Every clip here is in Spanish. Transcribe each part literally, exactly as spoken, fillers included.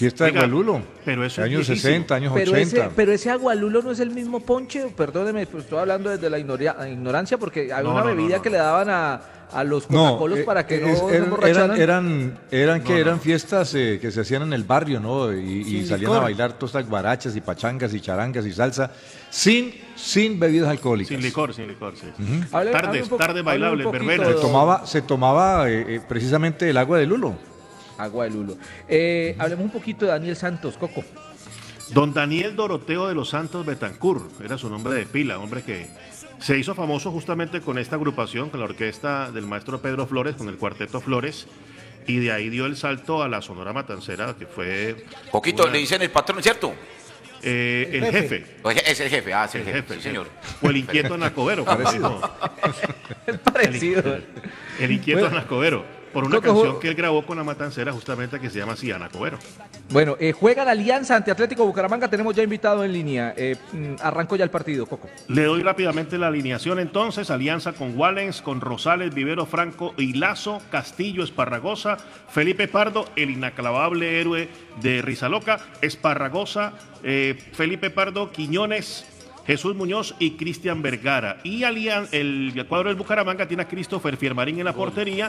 Fiesta de Oiga, Gualulo, pero eso es años viejísimo. sesenta, años Pero ochenta. ese, pero ese agualulo no es el mismo ponche, perdóneme, pues estoy hablando desde la ignoria- ignorancia, porque había No, una no, no, bebida no, que no. le daban a, a los No, Coca-Colas eh, para que no es- se eran, emborracharan. eran, eran, eran que No, no, eran no. fiestas eh, que se hacían en el barrio, ¿no? Y, y Sin salían licor. a bailar todas estas guarachas y pachangas y charangas y salsa, sin, sin bebidas alcohólicas. Sin licor, sin licor, sí. Hable- hable Tardes, un poco- tardes hable un bailables, poquito, verbenas. Se don- tomaba, se tomaba eh, eh, precisamente el agua de lulo. Agua de lulo. Eh, hablemos un poquito de Daniel Santos, Coco. Don Daniel Doroteo de los Santos Betancourt, era su nombre de pila, hombre que se hizo famoso justamente con esta agrupación, con la orquesta del maestro Pedro Flores, con el cuarteto Flores, y de ahí dio el salto a la Sonora Matancera, que fue... Coquito, una- le dicen el patrón, ¿cierto? eh, El el jefe. jefe. O Es el jefe, ah, es el, El jefe, jefe, sí, el señor. jefe. O el inquieto Anacobero, como dijo. Es parecido. El inquieto Bueno, Anacobero. Por una Coco, canción jo- que él grabó con la Matancera, justamente que se llama así, Anacobero. Bueno, eh, juega la Alianza ante Atlético Bucaramanga, tenemos ya invitado en línea. Eh, mm, arranco ya el partido, Coco. Le doy rápidamente la alineación entonces, alianza con Wallens, con Rosales, Vivero, Franco y Lazo, Castillo, Esparragosa, Felipe Pardo, el inacabable héroe de Rizaloca, Esparragosa, eh, Felipe Pardo, Quiñones, Jesús Muñoz y Cristian Vergara. Y alian, el cuadro del Bucaramanga tiene a Christopher Fiermarín en la portería,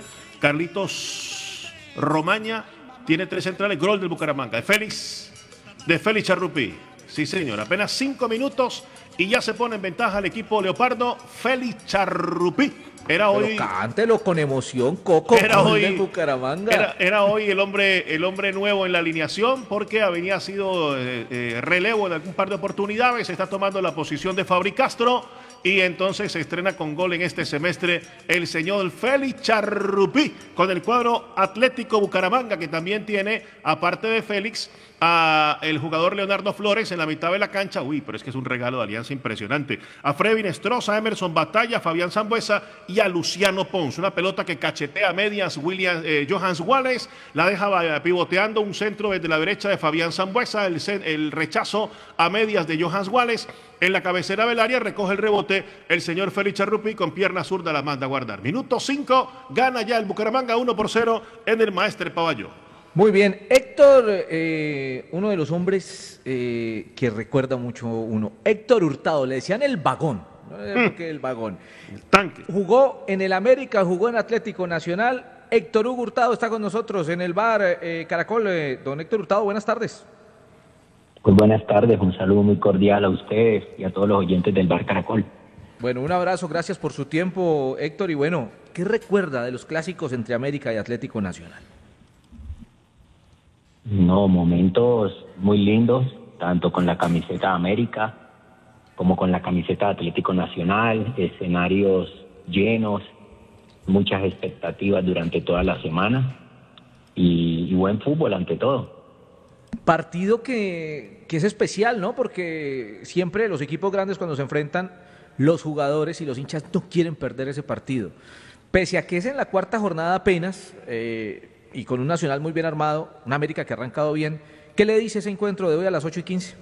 Carlitos Romaña tiene tres centrales, gol del Bucaramanga, de Félix, de Félix Charrupí. Sí, señor, apenas cinco minutos y ya se pone en ventaja el equipo Leopardo, Félix Charrupí. Era Pero hoy... cántelo con emoción, Coco. Era gol hoy, del Bucaramanga. era, era hoy el hombre, el hombre nuevo en la alineación porque había sido eh, eh, relevo en algún par de oportunidades. Está tomando la posición de Fabri Castro y entonces se estrena con gol en este semestre el señor Félix Charrupí con el cuadro Atlético Bucaramanga, que también tiene, aparte de Félix, a el jugador Leonardo Flores en la mitad de la cancha. Uy, pero es que es un regalo de alianza impresionante. A Frevin Estroza, a Emerson Batalla, a Fabián Zambuesa y a Luciano Pons. Una pelota que cachetea a medias William eh, Johans Wallace, la deja pivoteando un centro desde la derecha de Fabián Zambuesa, el, el rechazo a medias de Johans Wallace. En la cabecera del área recoge el rebote el señor Félix Charrupí, con pierna zurda la manda a guardar. Minuto cinco, gana ya el Bucaramanga uno por cero en el Maestre Pavayo. Muy bien, Héctor, eh, uno de los hombres eh, que recuerda mucho uno, Héctor Hurtado, le decían el vagón, no sé por qué el vagón. Tanque. Jugó en el América, jugó en Atlético Nacional. Héctor Hugo Hurtado está con nosotros en el bar eh, Caracol. Eh, don Héctor Hurtado, buenas tardes. Pues buenas tardes, un saludo muy cordial a ustedes y a todos los oyentes del Bar Caracol. Bueno, un abrazo, gracias por su tiempo, Héctor. Y bueno, ¿qué recuerda de los clásicos entre América y Atlético Nacional? No, momentos muy lindos, tanto con la camiseta de América como con la camiseta de Atlético Nacional, escenarios llenos, muchas expectativas durante toda la semana y, y buen fútbol ante todo. Partido que, que es especial, ¿no? Porque siempre los equipos grandes cuando se enfrentan, los jugadores y los hinchas no quieren perder ese partido. Pese a que es en la cuarta jornada apenas, eh, y con un Nacional muy bien armado, una América que ha arrancado bien, ¿qué le dice ese encuentro de hoy a las ocho y quince?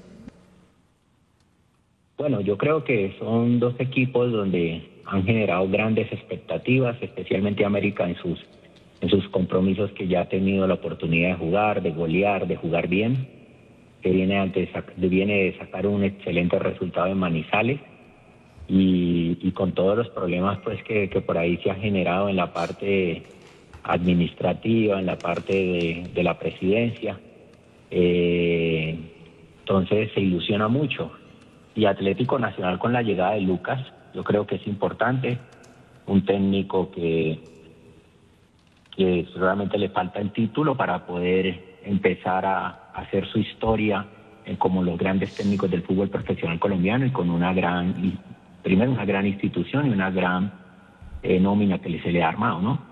Bueno, yo creo que son dos equipos donde han generado grandes expectativas, especialmente América en sus en sus compromisos que ya ha tenido la oportunidad de jugar, de golear, de jugar bien, que viene, ante, viene de sacar un excelente resultado en Manizales y, y con todos los problemas pues que, que por ahí se ha generado en la parte administrativa, en la parte de, de la presidencia. Eh, entonces se ilusiona mucho. Y Atlético Nacional con la llegada de Lucas, yo creo que es importante, un técnico que, que realmente le falta el título para poder empezar a, a hacer su historia en como los grandes técnicos del fútbol profesional colombiano y con una gran, primero una gran institución y una gran eh, nómina que se le ha armado, ¿no?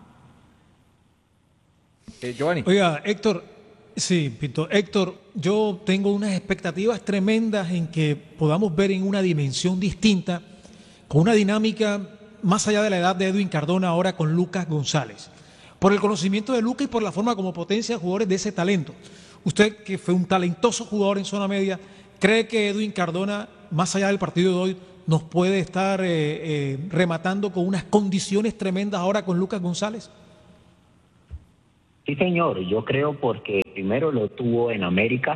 Eh, Giovanni. Oiga, Héctor, sí, Pito, Héctor, yo tengo unas expectativas tremendas en que podamos ver en una dimensión distinta, con una dinámica más allá de la edad de Edwin Cardona ahora con Lucas González. Por el conocimiento de Lucas y por la forma como potencia jugadores de ese talento. Usted, que fue un talentoso jugador en zona media, ¿cree que Edwin Cardona, más allá del partido de hoy, nos puede estar eh, eh, rematando con unas condiciones tremendas ahora con Lucas González? Sí, señor, yo creo porque primero lo tuvo en América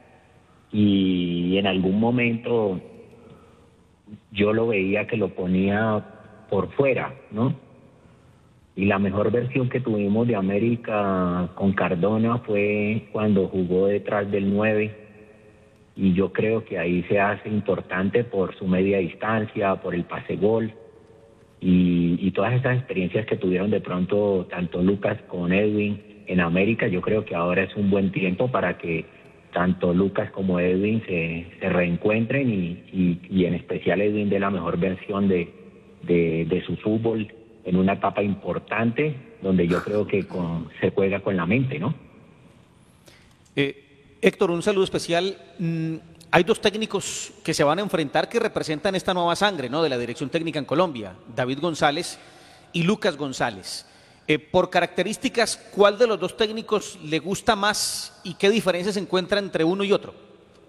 y en algún momento yo lo veía que lo ponía por fuera, ¿no? Y la mejor versión que tuvimos de América con Cardona fue cuando jugó detrás del nueve, y yo creo que ahí se hace importante por su media distancia, por el pase gol, y, y todas esas experiencias que tuvieron de pronto tanto Lucas con Edwin en América. Yo creo que ahora es un buen tiempo para que tanto Lucas como Edwin se, se reencuentren y, y, y en especial Edwin dé la mejor versión de, de, de su fútbol en una etapa importante donde yo creo que con, se juega con la mente, ¿no? Eh, Héctor, un saludo especial. Mm, hay dos técnicos que se van a enfrentar que representan esta nueva sangre, ¿no?, de la dirección técnica en Colombia, David González y Lucas González. Eh, por características, ¿cuál de los dos técnicos le gusta más y qué diferencia se encuentra entre uno y otro?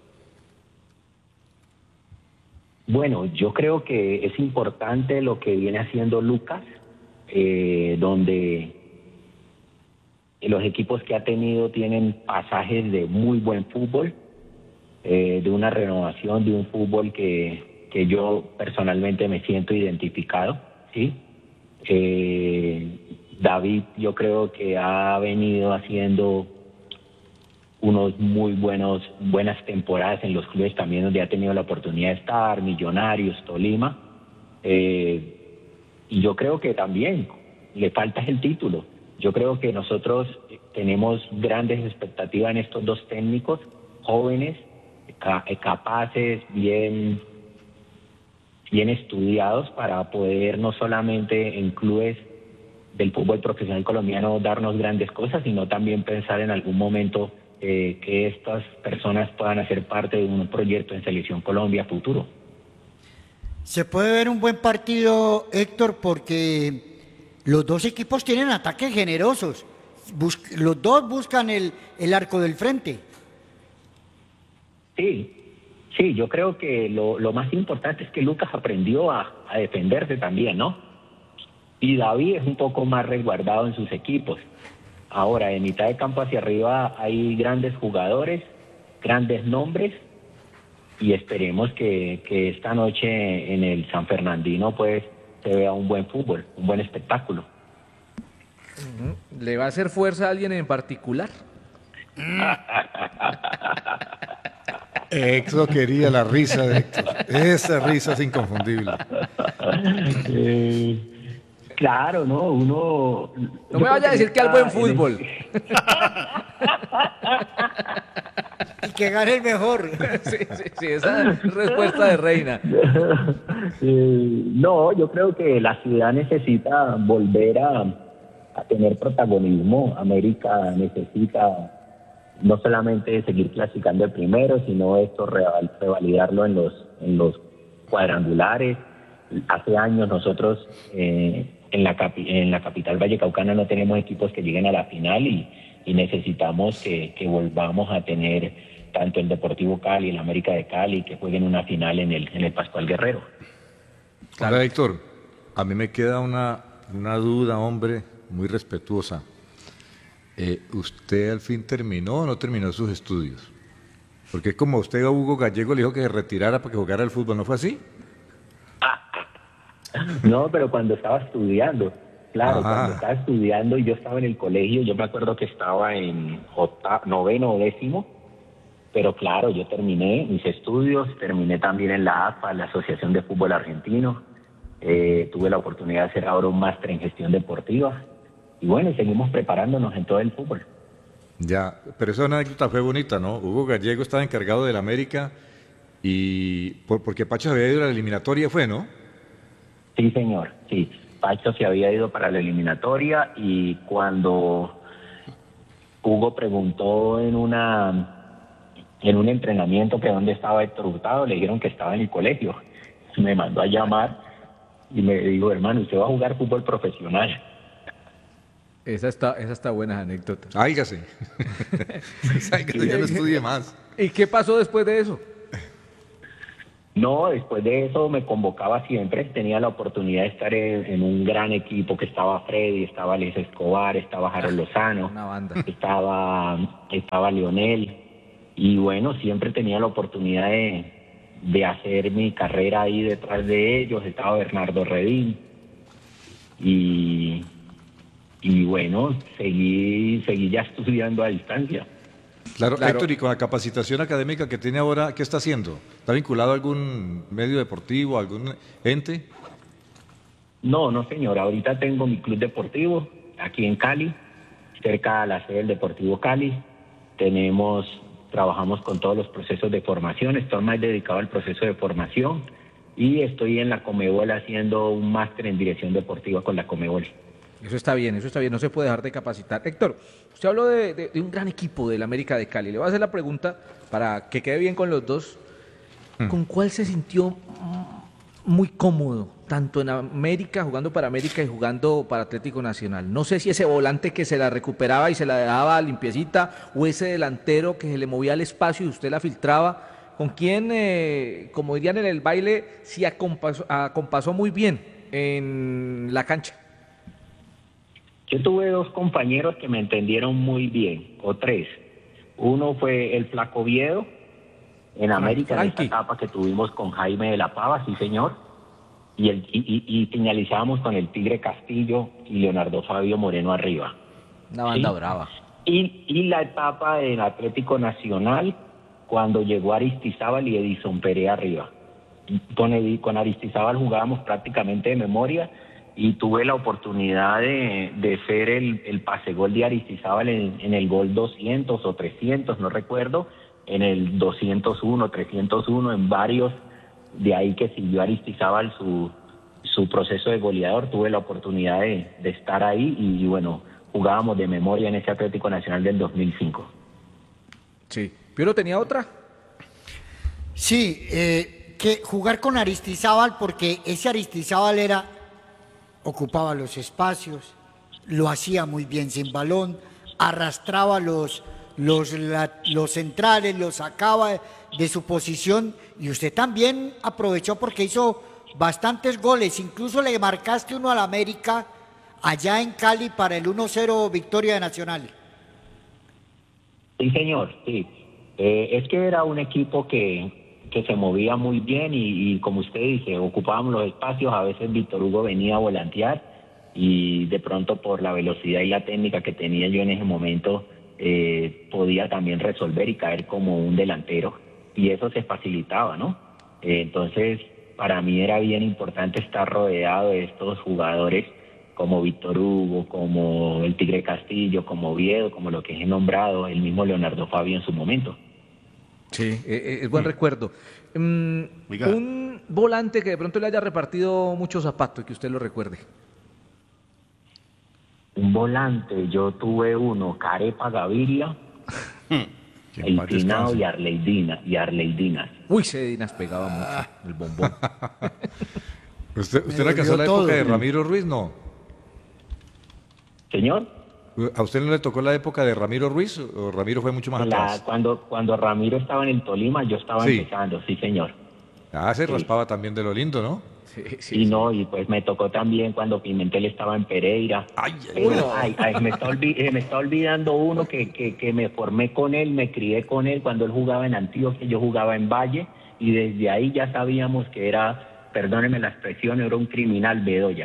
Bueno, yo creo que es importante lo que viene haciendo Lucas, eh, donde los equipos que ha tenido tienen pasajes de muy buen fútbol, eh, de una renovación, de un fútbol que, que yo personalmente me siento identificado, ¿sí? Eh, David, yo creo que ha venido haciendo unos muy buenos buenas temporadas en los clubes también donde ha tenido la oportunidad de estar, Millonarios, Tolima, eh, y yo creo que también le falta el título. Yo creo que nosotros tenemos grandes expectativas en estos dos técnicos, jóvenes, ca- capaces, bien, bien estudiados para poder no solamente en clubes del fútbol profesional colombiano darnos grandes cosas, sino también pensar en algún momento eh, que estas personas puedan hacer parte de un proyecto en Selección Colombia futuro. Se puede ver un buen partido, Héctor, porque los dos equipos tienen ataques generosos. Bus- los dos buscan el, el arco del frente. Sí, sí, yo creo que lo, lo más importante es que Lucas aprendió a, a defenderse también, ¿no? Y David es un poco más resguardado en sus equipos. Ahora, de mitad de campo hacia arriba hay grandes jugadores, grandes nombres, y esperemos que, que esta noche en el San Fernandino pues se vea un buen fútbol, un buen espectáculo. ¿Le va a hacer fuerza a alguien en particular? Héctor quería la risa de Héctor. Esa risa es inconfundible. Eh, claro, ¿no? Uno... No me vaya a decir que al buen fútbol. Y que gane el mejor. Sí, sí, sí, esa es respuesta de reina. Eh, no, yo creo que la ciudad necesita volver a, a tener protagonismo. América necesita no solamente seguir clasificando el primero, sino esto reval- revalidarlo en los en los cuadrangulares. Hace años nosotros eh, en la capi- en la capital vallecaucana no tenemos equipos que lleguen a la final y, y necesitamos que, que volvamos a tener tanto el Deportivo Cali, el América de Cali, que jueguen una final en el en el Pascual Guerrero. Ahora, Héctor, a mí me queda una, una duda, hombre, muy respetuosa. Eh, ¿Usted al fin terminó o no terminó sus estudios? Porque es como usted a Hugo Gallego le dijo que se retirara para que jugara al fútbol, ¿no fue así? No, pero cuando estaba estudiando, claro, Ah. cuando estaba estudiando y yo estaba en el colegio, yo me acuerdo que estaba en octa- noveno o décimo, pero claro, yo terminé mis estudios, terminé también en la A F A, la Asociación de Fútbol Argentino, eh, tuve la oportunidad de hacer ahora un máster en gestión deportiva, y bueno, seguimos preparándonos en todo el fútbol. Ya, pero esa anécdota fue bonita, ¿no? Hugo Gallego estaba encargado del América y por, porque Pacho había ido a la eliminatoria, fue, ¿no? Sí, señor, sí. Pacho se había ido para la eliminatoria y cuando Hugo preguntó en una en un entrenamiento que dónde estaba Héctor Hurtado, le dijeron que estaba en el colegio. Me mandó a llamar y me dijo, hermano, usted va a jugar fútbol profesional. Esa está, esa está buena anécdota. Áigase. Áigase, ya no estudie más. ¿Y qué pasó después de eso? No, después de eso me convocaba siempre, tenía la oportunidad de estar en, en un gran equipo que estaba Freddy, estaba Alex Escobar, estaba Harold Lozano, Una banda. estaba, estaba Leonel, y bueno, siempre tenía la oportunidad de, de hacer mi carrera ahí detrás de ellos, estaba Bernardo Redín, y, y bueno, seguí, seguí ya estudiando a distancia. Claro, Claro. Héctor, y con la capacitación académica que tiene ahora, ¿qué está haciendo? ¿Está vinculado a algún medio deportivo, a algún ente? No, no señor, ahorita tengo mi club deportivo aquí en Cali, cerca a la sede del Deportivo Cali. Tenemos, trabajamos con todos los procesos de formación, estoy más dedicado al proceso de formación y estoy en la Comebol haciendo un máster en dirección deportiva con la Comebol. Eso está bien, eso está bien, no se puede dejar de capacitar. Héctor, usted habló de, de- de un gran equipo del América de Cali. Le voy a hacer la pregunta para que quede bien con los dos. ¿Con cuál se sintió mm, muy cómodo, tanto en América, jugando para América y jugando para Atlético Nacional? No sé si ese volante que se la recuperaba y se la dejaba limpiecita, o ese delantero que se le movía al espacio y usted la filtraba. ¿Con quién, eh, como dirían en el baile, sí acompasó, acompasó muy bien en la cancha? Yo tuve dos compañeros que me entendieron muy bien, o tres. Uno fue el Flaco Viedo, en América, en esta Frankie. etapa que tuvimos con Jaime de la Pava, sí señor. Y, el, y, y, y finalizábamos con el Tigre Castillo y Leonardo Fabio Moreno arriba. Una banda Sí. brava. Y, y la etapa del Atlético Nacional, cuando llegó Aristizábal y Edison Perea arriba. Con, Edi- con Aristizábal jugábamos prácticamente de memoria y tuve la oportunidad de, de ser el, el pase gol de Aristizábal en, en el gol doscientos o trescientos, no recuerdo, en el doscientos uno, trescientos uno, en varios, de ahí que siguió Aristizábal su, su proceso de goleador, tuve la oportunidad de, de estar ahí y, y bueno, jugábamos de memoria en ese Atlético Nacional del dos mil cinco. Sí. ¿Piero tenía otra? Sí, eh, que jugar con Aristizábal, porque ese Aristizábal era, ocupaba los espacios, lo hacía muy bien sin balón, arrastraba los, los, la- los centrales, los sacaba de su posición, y usted también aprovechó porque hizo bastantes goles, incluso le marcaste uno al América allá en Cali para el uno cero victoria de Nacional. Sí, señor, sí. Eh, es que era un equipo que, que se movía muy bien y, y como usted dice, ocupábamos los espacios, a veces Víctor Hugo venía a volantear y de pronto por la velocidad y la técnica que tenía yo en ese momento eh, podía también resolver y caer como un delantero y eso se facilitaba, ¿no? Eh, entonces, para mí era bien importante estar rodeado de estos jugadores como Víctor Hugo, como el Tigre Castillo, como Oviedo, como lo que he nombrado, el mismo Leonardo Fabio en su momento. Sí, eh, eh, es buen recuerdo. Mm, Oiga. un volante que de pronto le haya repartido muchos zapatos, que usted lo recuerde. Un volante, yo tuve uno, Carepa Gaviria, Que en el paz Pinao descanse. y Arleidina, y Arleidinas. Uy, ese Dinas pegaba mucho, el bombón. ¿Usted, usted Me no alcanzó dolió la todo. época de Ramiro Ruiz, no? Señor, ¿A usted no le tocó la época de Ramiro Ruiz o Ramiro fue mucho más la- atrás? cuando, cuando Ramiro estaba en el Tolima, yo estaba Sí. empezando, sí señor. Ah, se Sí. raspaba también de lo lindo, ¿no? Sí, sí, y sí. no, y pues me tocó también cuando Pimentel estaba en Pereira. Ay, ay, Eh, ay, ay, me, está olvi- eh, me está olvidando uno que, que, que me formé con él, me crié con él cuando él jugaba en Antioquia, yo jugaba en Valle, y desde ahí ya sabíamos que era, perdónenme la expresión, era un criminal Bedoya.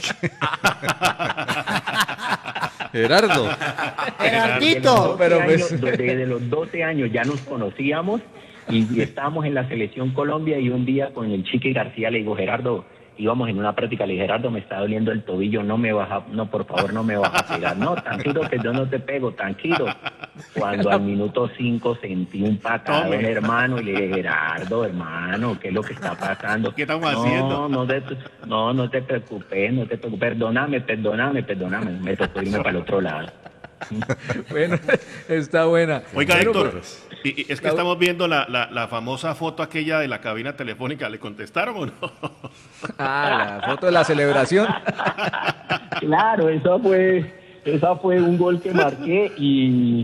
Gerardo. Gerardito. pero Desde los pues- doce años- desde los doce años ya nos conocíamos y, y estábamos en la selección Colombia y un día con el Chiqui García le digo, Gerardo, íbamos en una práctica, le dije, Gerardo, me está doliendo el tobillo, no me vas a, no, por favor, no me vas a pegar. No, tranquilo que yo no te pego, tranquilo. Cuando al minuto cinco sentí un patadón, Tome. hermano, y le dije, Gerardo, hermano, ¿qué es lo que está pasando? ¿Qué estamos no, haciendo? No, te, no, no te preocupes, no te preocupes, perdóname, perdóname, perdóname. Me tocó irme para el otro lado. Bueno, está buena. Oiga, Bueno, Héctor, pues, y- y es que estamos viendo la, la, la famosa foto aquella de la cabina telefónica. ¿Le contestaron o no? ah, la foto de la celebración. Claro, esa fue, esa fue un gol que marqué y,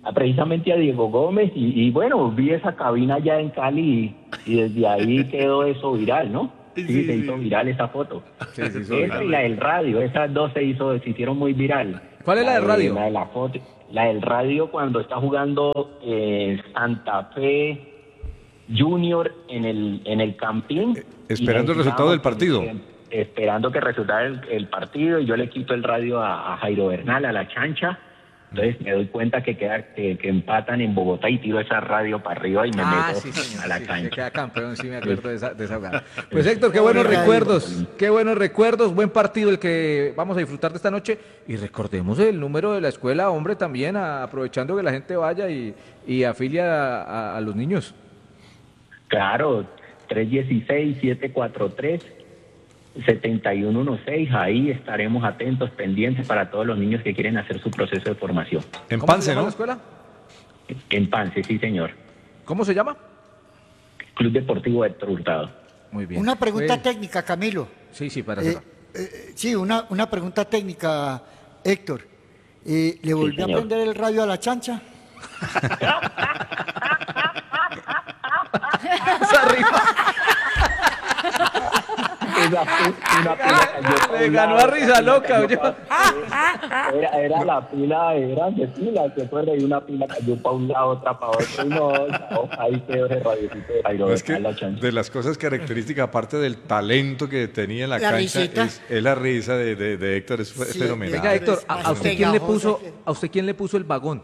a, precisamente a Diego Gómez y, y bueno, vi esa cabina allá en Cali y, y desde ahí quedó eso viral, ¿no? Sí, sí, se hizo viral esa foto. Sí, sí, esa viral. Y la del radio, esas dos se hizo, se hicieron muy viral. ¿Cuál es la, la del radio? La de la foto, la del radio cuando está jugando eh, Santa Fe Junior en el en el Campín. Eh, esperando el resultado del partido. Que, esperando que resultara el, el partido y yo le quito el radio a, a Jairo Bernal, a la chancha. Entonces me doy cuenta que queda que, que empatan en Bogotá y tiro esa radio para arriba y me ah, meto sí, señor, a la sí, cancha. Se queda campeón, sí me acuerdo de esa, de esa jugada. Pues Héctor, qué buenos recuerdos, qué buenos recuerdos, buen partido el que vamos a disfrutar de esta noche y recordemos el número de la escuela, hombre, también a, aprovechando que la gente vaya y, y afilia a, a, a los niños. Claro, tres uno seis, siete cuatro tres, siete uno uno seis, ahí estaremos atentos, pendientes para todos los niños que quieren hacer su proceso de formación. En Pance, ¿no? ¿La escuela? En Pance, sí, señor. ¿Cómo se llama? Club Deportivo Héctor Hurtado. Muy bien. Una pregunta Oye. técnica, Camilo. Sí, sí, para eh, cerrar. eh, sí, una, una pregunta técnica, Héctor. Eh, ¿Le volví sí, a prender el radio a la chancha? Esa rima. Una, una pila cayó Le ganó a risa loca, oye. Era, era la pila, eran de pila, ¿se acuerda? Y una pila cayó para un lado, otra para otro, y no, no ahí quedó ese radiocito de Jairo. Es que de las cosas características, aparte del talento que tenía en la, la cancha, risita. es, es la risa de, de, de Héctor, es, es Sí, fenomenal. Venga, Héctor, ¿a, a usted quién le puso, a usted quién le puso el vagón?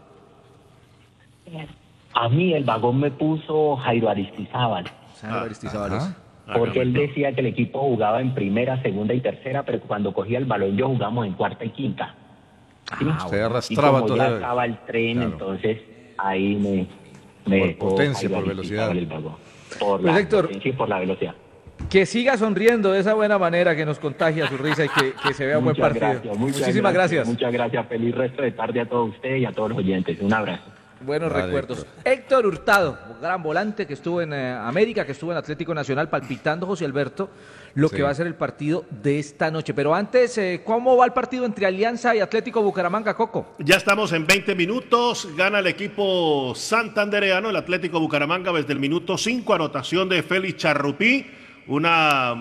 A mí el vagón me puso Jairo Aristizábal. Jairo Aristizábal. Porque él decía que el equipo jugaba en primera, segunda y tercera, pero cuando cogía el balón yo jugamos en cuarta y quinta. ¿Sí? Ah, usted arrastraba y como todo. ya estaba el tren, Claro. entonces ahí me... me Por potencia, por velocidad. El vagón. Por Pues, la Héctor, potencia y por la velocidad. Que siga sonriendo de esa buena manera que nos contagia su risa y que, que se vea un buen Muchas partido. gracias, muchas Muchísimas gracias. Muchas gracias. Feliz resto de tarde a todos ustedes y a todos los oyentes. Un abrazo. Buenos Vale, recuerdos. Héctor. Héctor Hurtado, gran volante que estuvo en eh, América, que estuvo en Atlético Nacional, palpitando, José Alberto, lo Sí. que va a ser el partido de esta noche. Pero antes, eh, ¿cómo va el partido entre Alianza y Atlético Bucaramanga, Coco? Ya estamos en veinte minutos, gana el equipo santandereano, el Atlético Bucaramanga desde el minuto cinco, anotación de Félix Charrupí, una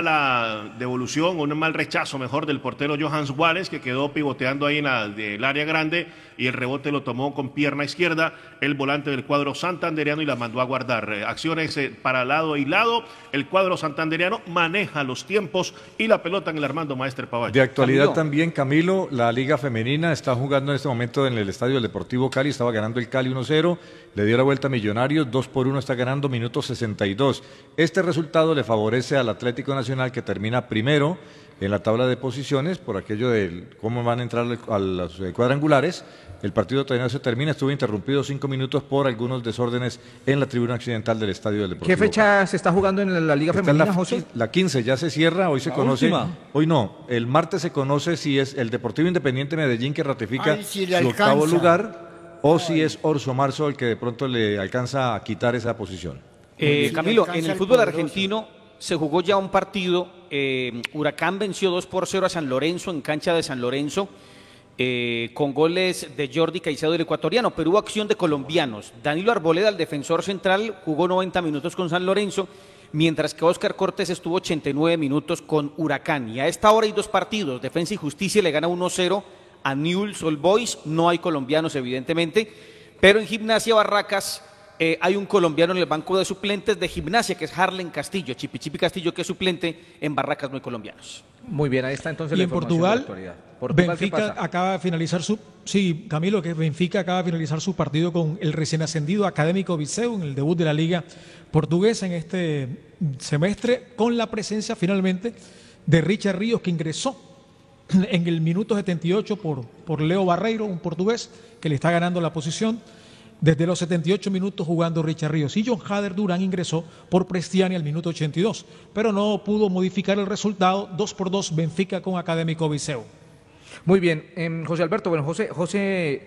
mala devolución, un mal rechazo mejor del portero Johans Wallace, que quedó pivoteando ahí en la, el área grande y el rebote lo tomó con pierna izquierda el volante del cuadro santandereano y la mandó a guardar. Eh, acciones eh, para lado y lado, el cuadro santandereano maneja los tiempos y la pelota en el Armando Maestre Pavalle. De actualidad Camilo. también, Camilo, la Liga Femenina está jugando en este momento en el estadio del Deportivo Cali, estaba ganando el Cali uno cero, le dio la vuelta a Millonarios, dos por uno está ganando, minuto sesenta y dos. Este resultado le favorece al Atlético Nacional, que termina primero en la tabla de posiciones por aquello de cómo van a entrar a los cuadrangulares. El partido todavía no se termina, estuvo interrumpido cinco minutos por algunos desórdenes en la tribuna occidental del estadio del Deportivo ¿Qué fecha se está jugando en la Liga Está en Femenina, la, José? la quince, ya se cierra, hoy se La conoce, última. hoy no, el martes se conoce si es el Deportivo Independiente Medellín que ratifica Ay, si le su octavo alcanza. lugar o si es Orso Marzo el que de pronto le alcanza a quitar esa posición. Eh, Sí, Camilo, alcanza en el el fútbol poderoso. argentino se jugó ya un partido. eh, Huracán venció dos por cero a San Lorenzo en cancha de San Lorenzo, eh, con goles de Jordi Caicedo, el ecuatoriano, pero hubo acción de colombianos. Danilo Arboleda, el defensor central, jugó noventa minutos con San Lorenzo, mientras que Óscar Cortés estuvo ochenta y nueve minutos con Huracán. Y a esta hora hay dos partidos. Defensa y Justicia le gana uno cero a Newell's Old Boys. No hay colombianos, evidentemente, pero en Gimnasia Barracas eh, hay un colombiano en el banco de suplentes de Gimnasia, que es Harlen Castillo. Chipi Chipi Castillo, que es suplente. En Barracas no hay colombianos. Muy bien, ahí está entonces Y la en información Portugal, de la actualidad. Portugal, ¿qué Benfica pasa? acaba de finalizar su... Sí, Camilo, que Benfica acaba de finalizar su partido con el recién ascendido Académico Viseu en el debut de la Liga Portuguesa en este semestre, con la presencia finalmente de Richard Ríos, que ingresó en el minuto setenta y ocho por, por Leo Barreiro, un portugués que le está ganando la posición. Desde los setenta y ocho minutos jugando Richard Ríos, y John Hader Durán ingresó por Prestiani al minuto ochenta y dos, pero no pudo modificar el resultado. Dos por dos Benfica con Académico Viseu. Muy bien, eh, José Alberto, bueno, José, José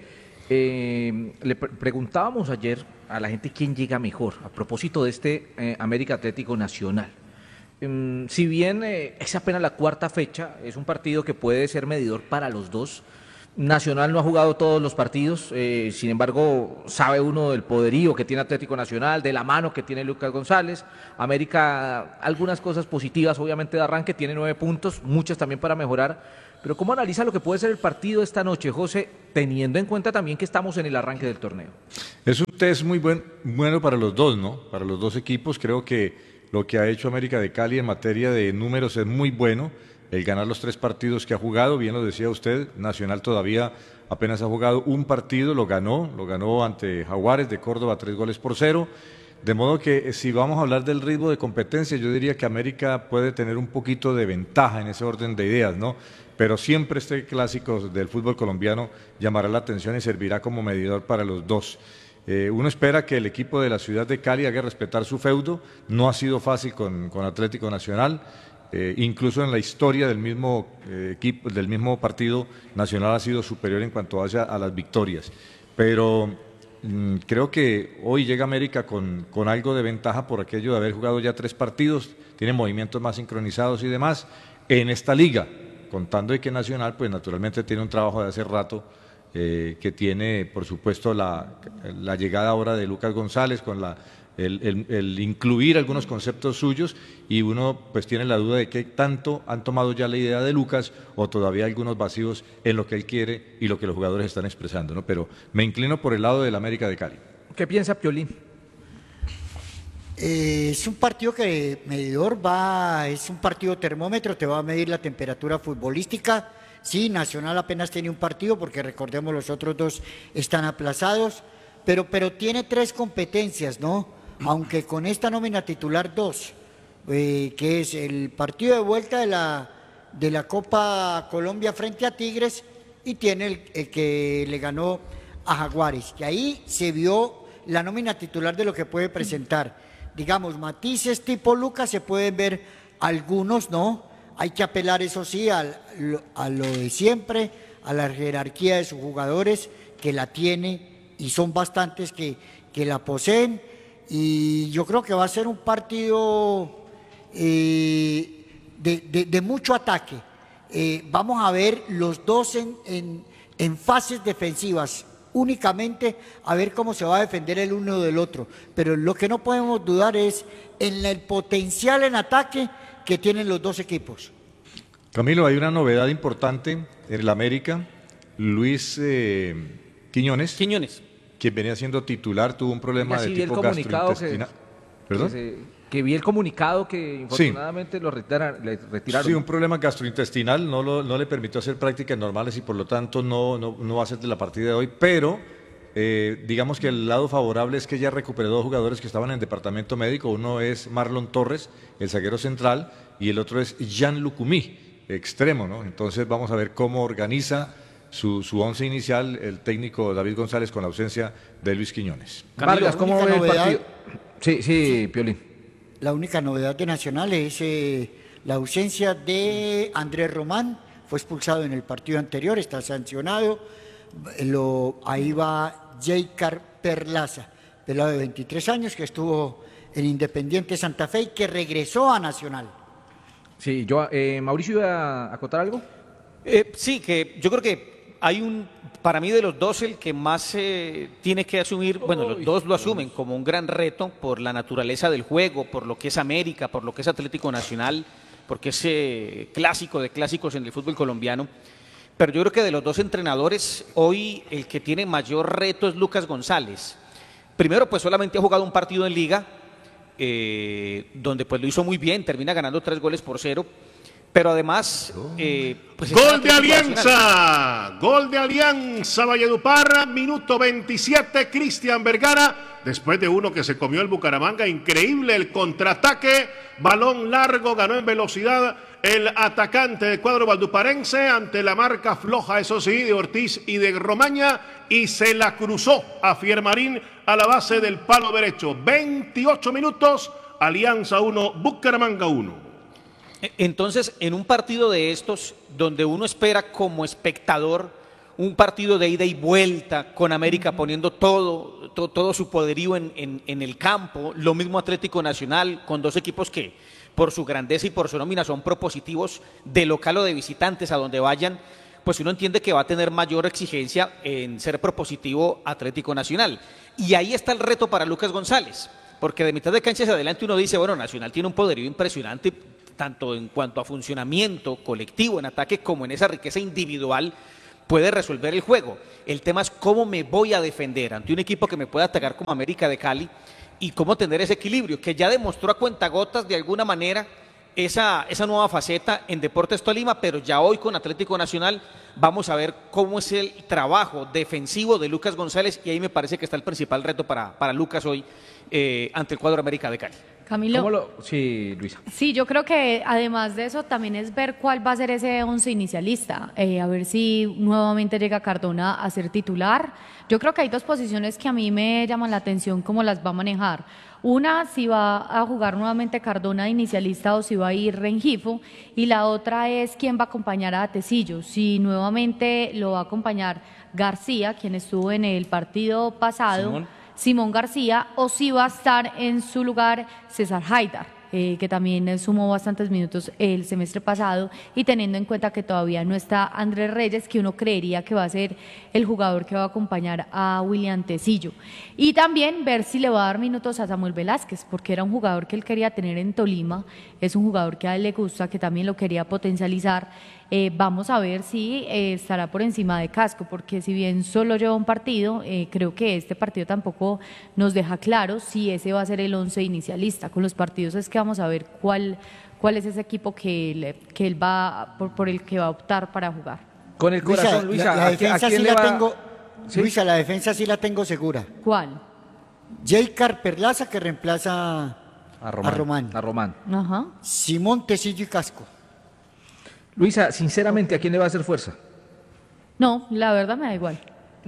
eh, le pre- preguntábamos ayer a la gente quién llega mejor a propósito de este eh, América Atlético Nacional. Mm, si bien eh, es apenas la cuarta fecha, es un partido que puede ser medidor para los dos, Nacional no ha jugado todos los partidos, eh, sin embargo, sabe uno del poderío que tiene Atlético Nacional, de la mano que tiene Lucas González. América, algunas cosas positivas, obviamente de arranque, tiene nueve puntos, muchas también para mejorar. Pero ¿cómo analiza lo que puede ser el partido esta noche, José, teniendo en cuenta también que estamos en el arranque del torneo? Es un test muy buen, bueno para los dos, ¿no? Para los dos equipos. Creo que lo que ha hecho América de Cali en materia de números es muy bueno. El ganar los tres partidos que ha jugado, bien lo decía usted, Nacional todavía apenas ha jugado un partido, lo ganó, lo ganó ante Jaguares de Córdoba, tres goles por cero. De modo que si vamos a hablar del ritmo de competencia, yo diría que América puede tener un poquito de ventaja en ese orden de ideas, ¿no? Pero siempre este clásico del fútbol colombiano llamará la atención y servirá como medidor para los dos. Eh, uno espera que el equipo de la ciudad de Cali haga respetar su feudo, no ha sido fácil con, con Atlético Nacional. Eh, incluso en la historia del mismo eh, equipo, del mismo partido, Nacional ha sido superior en cuanto a, a las victorias. Pero mmm, creo que hoy llega América con, con algo de ventaja por aquello de haber jugado ya tres partidos, tiene movimientos más sincronizados y demás en esta liga, contando de que Nacional, pues naturalmente tiene un trabajo de hace rato, eh, que tiene, por supuesto, la, la llegada ahora de Lucas González con la El, el, el incluir algunos conceptos suyos, y uno pues tiene la duda de qué tanto han tomado ya la idea de Lucas o todavía algunos vacíos en lo que él quiere y lo que los jugadores están expresando, ¿no? Pero me inclino por el lado del América de Cali. ¿Qué piensa Piolín? Eh, es un partido que medidor va, es un partido termómetro, te va a medir la temperatura futbolística. Sí, Nacional apenas tiene un partido porque recordemos los otros dos están aplazados, pero, pero tiene tres competencias, ¿no? Aunque con esta nómina titular dos, eh, que es el partido de vuelta de la, de la Copa Colombia frente a Tigres, y tiene el, el que le ganó a Jaguares, que ahí se vio la nómina titular de lo que puede presentar. Digamos, matices tipo Lucas se pueden ver algunos, ¿no? Hay que apelar, eso sí, a, a lo de siempre, a la jerarquía de sus jugadores, que la tiene, y son bastantes que, que la poseen. Y yo creo que va a ser un partido eh, de, de, de mucho ataque. Eh, vamos a ver los dos en, en, en fases defensivas, únicamente a ver cómo se va a defender el uno del otro. Pero lo que no podemos dudar es en el potencial en ataque que tienen los dos equipos. Camilo, hay una novedad importante en el América. Luis eh, Quiñones. Quiñones. Quien venía siendo titular, tuvo un problema sí, de tipo gastrointestinal. Que, ¿Perdón? que, se, que vi el comunicado que infortunadamente sí. lo retiraron, le retiraron. Sí, un problema gastrointestinal, no, lo, no le permitió hacer prácticas normales y por lo tanto no, no, no va a ser de la partida de hoy, pero eh, digamos que el lado favorable es que ya recuperó dos jugadores que estaban en el departamento médico. Uno es Marlon Torres, el zaguero central, y el otro es Jan Lucumí, extremo, ¿no? Entonces vamos a ver cómo organiza Su, su once inicial el técnico David González con la ausencia de Luis Quiñones. Vargas, ¿cómo ve el partido? Sí, sí, sí, Piolín. La única novedad de Nacional es eh, la ausencia de Andrés Román, fue expulsado en el partido anterior, está sancionado. Lo, ahí va Jaycar Perlaza, pelado de veintitrés años, que estuvo en Independiente Santa Fe y que regresó a Nacional. Sí, yo, eh, Mauricio, ¿iba a acotar algo? Eh, sí, que yo creo que hay un, para mí de los dos, el que más eh, tiene que asumir, bueno, los dos lo asumen como un gran reto por la naturaleza del juego, por lo que es América, por lo que es Atlético Nacional, porque es eh, clásico de clásicos en el fútbol colombiano. Pero yo creo que de los dos entrenadores, hoy el que tiene mayor reto es Lucas González. Primero, pues solamente ha jugado un partido en Liga, eh, donde pues lo hizo muy bien, termina ganando tres goles por cero. Pero además... Eh, pues gol de Alianza, gol de Alianza Valledupar, minuto veintisiete, Cristian Vergara, después de uno que se comió el Bucaramanga, increíble el contraataque, balón largo, ganó en velocidad el atacante de cuadro valduparense ante la marca floja, eso sí, de Ortiz y de Romaña, y se la cruzó a Fiermarín a la base del palo derecho. veintiocho minutos, Alianza uno, Bucaramanga uno. Entonces, en un partido de estos, donde uno espera como espectador un partido de ida y vuelta, con América poniendo todo, todo, todo su poderío en, en, en el campo, lo mismo Atlético Nacional, con dos equipos que por su grandeza y por su nómina son propositivos de local o de visitantes a donde vayan, pues uno entiende que va a tener mayor exigencia en ser propositivo Atlético Nacional. Y ahí está el reto para Lucas González, porque de mitad de cancha hacia adelante uno dice, bueno, Nacional tiene un poderío impresionante, tanto en cuanto a funcionamiento colectivo en ataque como en esa riqueza individual, puede resolver el juego. El tema es cómo me voy a defender ante un equipo que me pueda atacar como América de Cali y cómo tener ese equilibrio, que ya demostró a cuentagotas de alguna manera esa, esa nueva faceta en Deportes Tolima, pero ya hoy con Atlético Nacional vamos a ver cómo es el trabajo defensivo de Lucas González, y ahí me parece que está el principal reto para, para Lucas hoy eh, ante el cuadro América de Cali. Camilo. ¿Cómo lo... Sí, Luisa. Sí, yo creo que además de eso también es ver cuál va a ser ese once inicialista, eh, a ver si nuevamente llega Cardona a ser titular. Yo creo que hay dos posiciones que a mí me llaman la atención cómo las va a manejar. Una, si va a jugar nuevamente Cardona de inicialista o si va a ir Rengifo, y la otra es quién va a acompañar a Tecillo, si nuevamente lo va a acompañar García, quien estuvo en el partido pasado, Simón. Simón García, o si va a estar en su lugar César Haidar, eh, que también sumó bastantes minutos el semestre pasado, y teniendo en cuenta que todavía no está Andrés Reyes, que uno creería que va a ser el jugador que va a acompañar a William Tecillo. Y también ver si le va a dar minutos a Samuel Velázquez, porque era un jugador que él quería tener en Tolima, es un jugador que a él le gusta, que también lo quería potencializar. Eh, vamos a ver si eh, estará por encima de Casco, porque si bien solo lleva un partido, eh, creo que este partido tampoco nos deja claro si ese va a ser el once inicialista. Con los partidos es que vamos a ver cuál, cuál es ese equipo que, le, que él va por, por el que va a optar para jugar. Con el corazón, Luisa, la, la defensa ¿a quién sí le la va? tengo, ¿Sí? Luisa, la defensa sí la tengo segura. ¿Cuál? Jaycar Perlaza, que reemplaza a Román. A Román. A Román. Ajá. Simón, Tecillo y Casco. Luisa, sinceramente, ¿a quién le va a hacer fuerza? No, la verdad me da igual.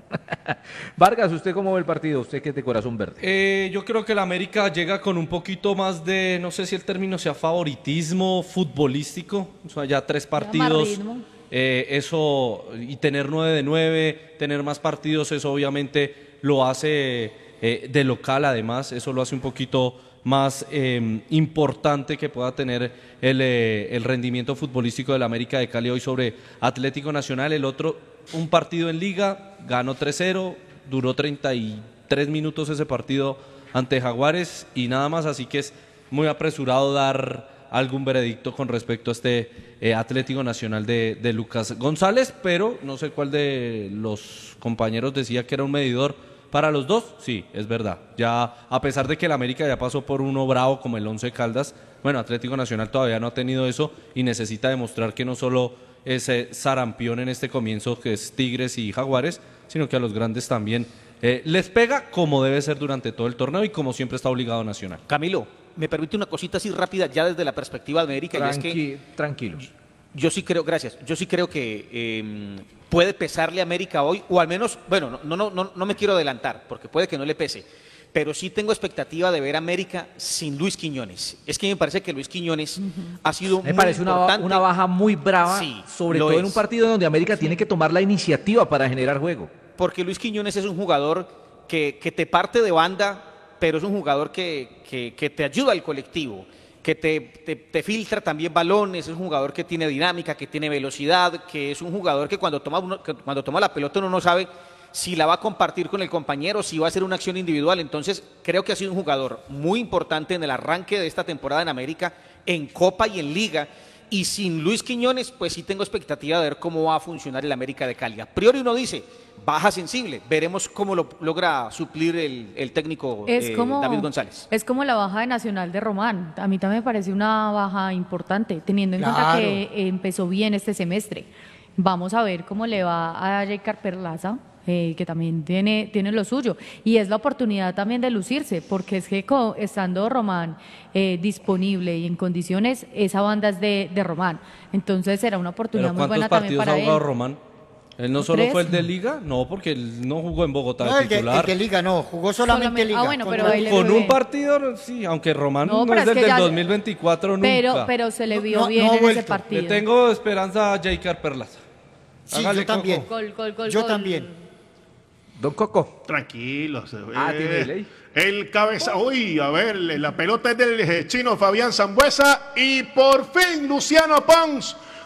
Vargas, ¿usted cómo ve el partido? Usted que es de corazón verde. Eh, yo creo que el América llega con un poquito más de, no sé si el término sea favoritismo futbolístico, o sea, ya tres partidos, eh, eso, y tener nueve de nueve, tener más partidos, eso obviamente lo hace eh, de local, además, eso lo hace un poquito más eh, importante que pueda tener el, eh, el rendimiento futbolístico del América de Cali hoy sobre Atlético Nacional. El otro, un partido en Liga, ganó tres cero, duró treinta y tres minutos ese partido ante Jaguares y nada más, así que es muy apresurado dar algún veredicto con respecto a este eh, Atlético Nacional de, de Lucas González, pero no sé cuál de los compañeros decía que era un medidor para los dos. Sí, es verdad. Ya a pesar de que el América ya pasó por uno bravo como el Once Caldas, bueno, Atlético Nacional todavía no ha tenido eso y necesita demostrar que no solo es eh, sarampión en este comienzo, que es Tigres y Jaguares, sino que a los grandes también eh, les pega como debe ser durante todo el torneo y como siempre está obligado Nacional. Camilo, me permite una cosita así rápida ya desde la perspectiva de América. Tranqui- y es que tranquilos. Yo sí creo, gracias, yo sí creo que eh, puede pesarle a América hoy, o al menos, bueno, no, no, no, no me quiero adelantar, porque puede que no le pese, pero sí tengo expectativa de ver a América sin Luis Quiñones. Es que me parece que Luis Quiñones uh-huh. ha sido me muy parece importante. Una, una baja muy brava, sí, sobre todo es. en un partido donde América sí. tiene que tomar la iniciativa para generar juego. Porque Luis Quiñones es un jugador que, que te parte de banda, pero es un jugador que, que, que te ayuda al colectivo, que te, te, te filtra también balones, es un jugador que tiene dinámica, que tiene velocidad, que es un jugador que cuando toma, uno, que cuando toma la pelota uno no sabe si la va a compartir con el compañero, si va a hacer una acción individual. Entonces creo que ha sido un jugador muy importante en el arranque de esta temporada en América, en Copa y en Liga, y sin Luis Quiñones pues sí tengo expectativa de ver cómo va a funcionar el América de Cali. A priori uno dice, baja sensible, veremos cómo lo logra suplir el, el técnico es eh, como, David González. Es como la baja de Nacional de Román, a mí también me parece una baja importante, teniendo en Claro. cuenta que empezó bien este semestre. Vamos a ver cómo le va a Jaycar Perlaza, eh, que también tiene, tiene lo suyo, y es la oportunidad también de lucirse, porque es que co- estando Román eh, disponible y en condiciones, esa banda es de, de Román, entonces será una oportunidad ¿Pero muy buena cuántos también partidos para ha jugado él. Román? ¿Él no solo ¿Tres? fue el de Liga? No, porque él no jugó en Bogotá No, de el de, titular. el de Liga no, jugó solamente, Solamente- Liga. ah, bueno, Con- pero ahí le- Con ve. un partido, sí, aunque Román No, no, pero es es desde que el ya- dos mil veinticuatro nunca. Pero, pero se le No, vio no, bien no ha en ese vuelto. Le partido. tengo esperanza a Jaycar Perlaza. Sí, Hágale, yo también. Coco. Gol, gol, gol, Yo gol. también. Don Coco. Tranquilos. Ah, eh, tiene delay. El cabeza. Uy, a ver, la pelota es del eh, chino Fabián Zambuesa. Y por fin Luciano Pons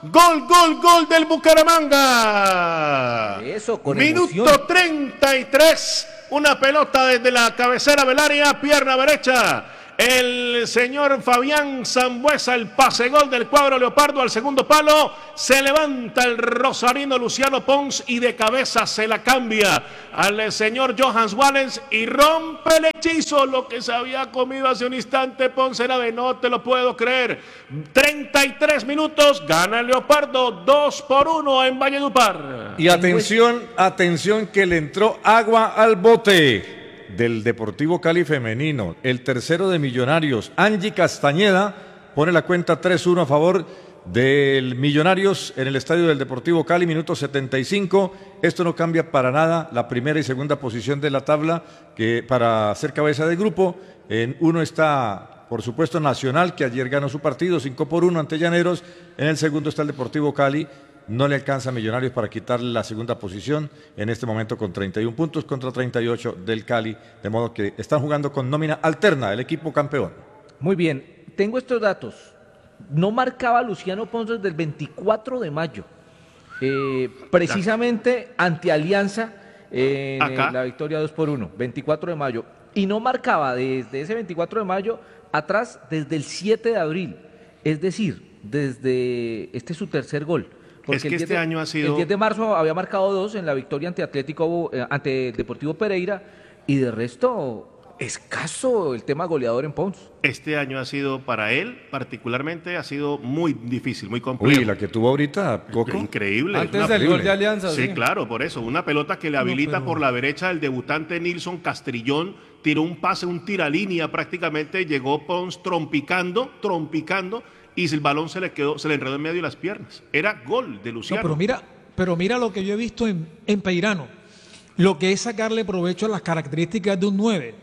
Gol, gol, gol del Bucaramanga. Eso, con Minuto emoción. treinta y tres. Una pelota desde la cabecera del área, pierna derecha. El señor Fabián Sambuesa, el pase gol del cuadro leopardo al segundo palo. Se levanta el rosarino Luciano Pons y de cabeza se la cambia al señor Johans Wallens y rompe el hechizo. Lo que se había comido hace un instante Pons era de no te lo puedo creer. treinta y tres minutos, gana el leopardo dos por uno en Valledupar. Y atención, atención que le entró agua al bote del Deportivo Cali femenino, el tercero de Millonarios, Angie Castañeda, pone la cuenta tres uno a favor del Millonarios en el estadio del Deportivo Cali, minuto setenta y cinco. Esto no cambia para nada la primera y segunda posición de la tabla, que para ser cabeza de grupo, en uno está, por supuesto, Nacional, que ayer ganó su partido cinco por uno ante Llaneros. En el segundo está el Deportivo Cali. No le alcanza a Millonarios para quitarle la segunda posición en este momento con treinta y un puntos contra treinta y ocho del Cali, de modo que están jugando con nómina alterna el equipo campeón. Muy bien, tengo estos datos. No marcaba Luciano Pons desde el veinticuatro de mayo, eh, precisamente ante Alianza en Acá. la victoria dos por uno, veinticuatro de mayo. Y no marcaba desde ese veinticuatro de mayo atrás desde el siete de abril, es decir, desde este es su tercer gol. Porque Es que el diez este de, año ha sido- el diez de marzo había marcado dos en la victoria ante Atlético, eh, ante Deportivo Pereira, y de resto escaso el tema goleador en Pons. Este año ha sido para él, particularmente, ha sido muy difícil, muy complejo. Uy, la que tuvo ahorita, Coco. Increíble. Antes es del una- gol de Alianza, Sí, sí. claro, por eso. Una pelota que le habilita pero- por la derecha el debutante Nilson Castrillón, tiró un pase, un tiralínea prácticamente, llegó Pons trompicando, trompicando, y el balón se le quedó, se le enredó en medio de las piernas. Era gol de No, Luciano. pero mira, pero mira lo que yo he visto en, en Peirano. Lo que es sacarle provecho a las características de un nueve,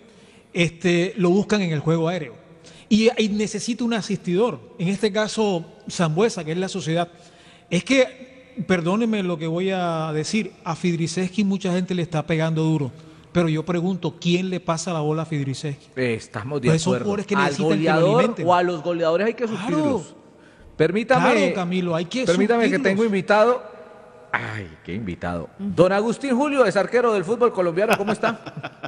este, lo buscan en el juego aéreo. Y, y necesita un asistidor. En este caso, Sambuesa, que es la sociedad. Es que, perdónenme lo que voy a decir, a Fidriceski mucha gente le está pegando duro. Pero yo pregunto, ¿quién le pasa la bola a Fidriceski? Eh, Estamos de Pues son acuerdo. jugadores que Al necesitan que lo goleador alimenten. o a los goleadores hay que Claro. suplirlos. Permítame, Claro, Camilo, hay que permítame que suplirlos. tengo invitado. Ay, qué invitado. Don Agustín Julio, es arquero del fútbol colombiano, ¿cómo está?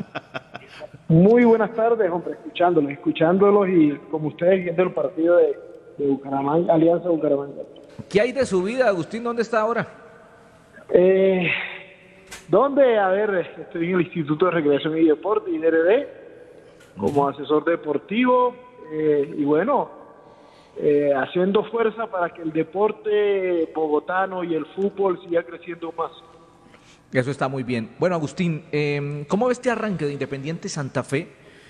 Muy buenas tardes, hombre, escuchándolos, escuchándolos y como ustedes viendo el partido de, de Bucaramanga, Alianza Bucaramanga. ¿Qué hay de su vida, Agustín? ¿Dónde está ahora? Eh, ¿Dónde? A ver, estoy en el Instituto de Recreación y Deporte, I N R D, como asesor deportivo eh, y bueno, eh, haciendo fuerza para que el deporte bogotano y el fútbol siga creciendo más. Eso está muy bien. Bueno, Agustín, eh, ¿cómo ve este arranque de Independiente Santa Fe?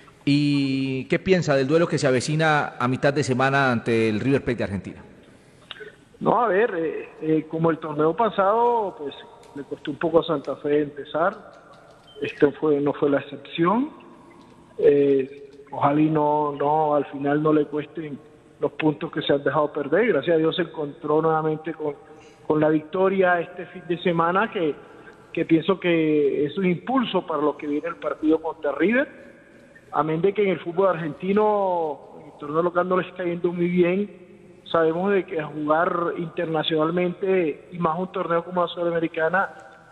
¿Y qué piensa del duelo que se avecina a mitad de semana ante el River Plate de Argentina? No, a ver, eh, eh, como el torneo pasado, pues le costó un poco a Santa Fe empezar. Este fue, no fue la excepción. Eh, ojalá y no, no, al final no le cuesten los puntos que se han dejado perder. Gracias a Dios se encontró nuevamente con, con la victoria este fin de semana, que, que pienso que es un impulso para lo que viene el partido contra River. Amén de que en el fútbol argentino, en el torneo local no le está yendo muy bien. Sabemos de que jugar internacionalmente y más un torneo como la Sudamericana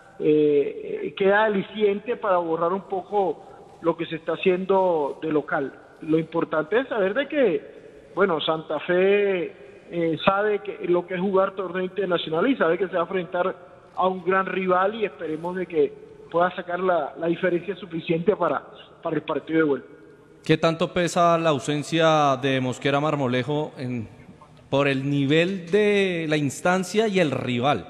eh, queda aliciente para borrar un poco lo que se está haciendo de local. Lo importante es saber de que, bueno, Santa Fe eh, sabe que lo que es jugar torneo internacional y sabe que se va a enfrentar a un gran rival y esperemos de que pueda sacar la, la diferencia suficiente para, para el partido de vuelta. ¿Qué tanto pesa la ausencia de Mosquera Marmolejo en, por el nivel de la instancia y el rival?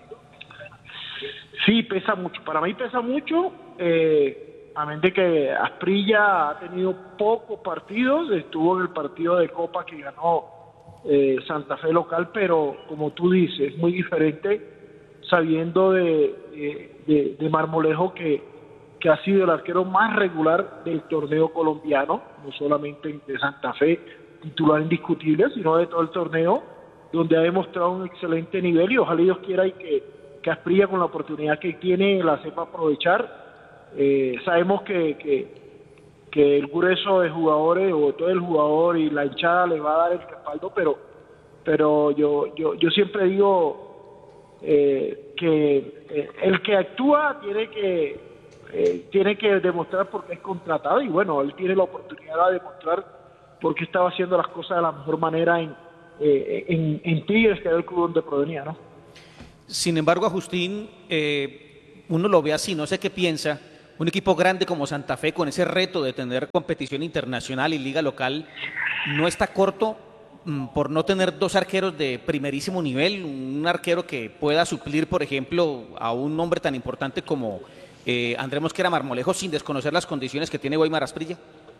Sí, pesa mucho. Para mí pesa mucho. Eh, a menos de que Asprilla ha tenido pocos partidos, estuvo en el partido de Copa que ganó eh, Santa Fe local, pero como tú dices, es muy diferente sabiendo de, de, de, de Marmolejo que, que ha sido el arquero más regular del torneo colombiano, no solamente de Santa Fe, titular indiscutible, sino de todo el torneo, donde ha demostrado un excelente nivel y ojalá Dios quiera y que, que Asprilla con la oportunidad que tiene la sepa aprovechar. Eh, sabemos que, que, que el grueso de jugadores o todo el jugador y la hinchada le va a dar el respaldo, pero pero yo, yo, yo siempre digo eh, que eh, el que actúa tiene que, eh, tiene que demostrar por qué es contratado, y bueno, él tiene la oportunidad de demostrar por qué estaba haciendo las cosas de la mejor manera en, eh, en, en Tigres, que era el club donde provenía, ¿no? Sin embargo, a Justín, eh, uno lo ve así, no sé qué piensa. Un equipo grande como Santa Fe, con ese reto de tener competición internacional y liga local, no está corto mm, por no tener dos arqueros de primerísimo nivel, un arquero que pueda suplir, por ejemplo, a un hombre tan importante como eh, Andrés Mosquera Marmolejo, sin desconocer las condiciones que tiene Weimar Asprilla.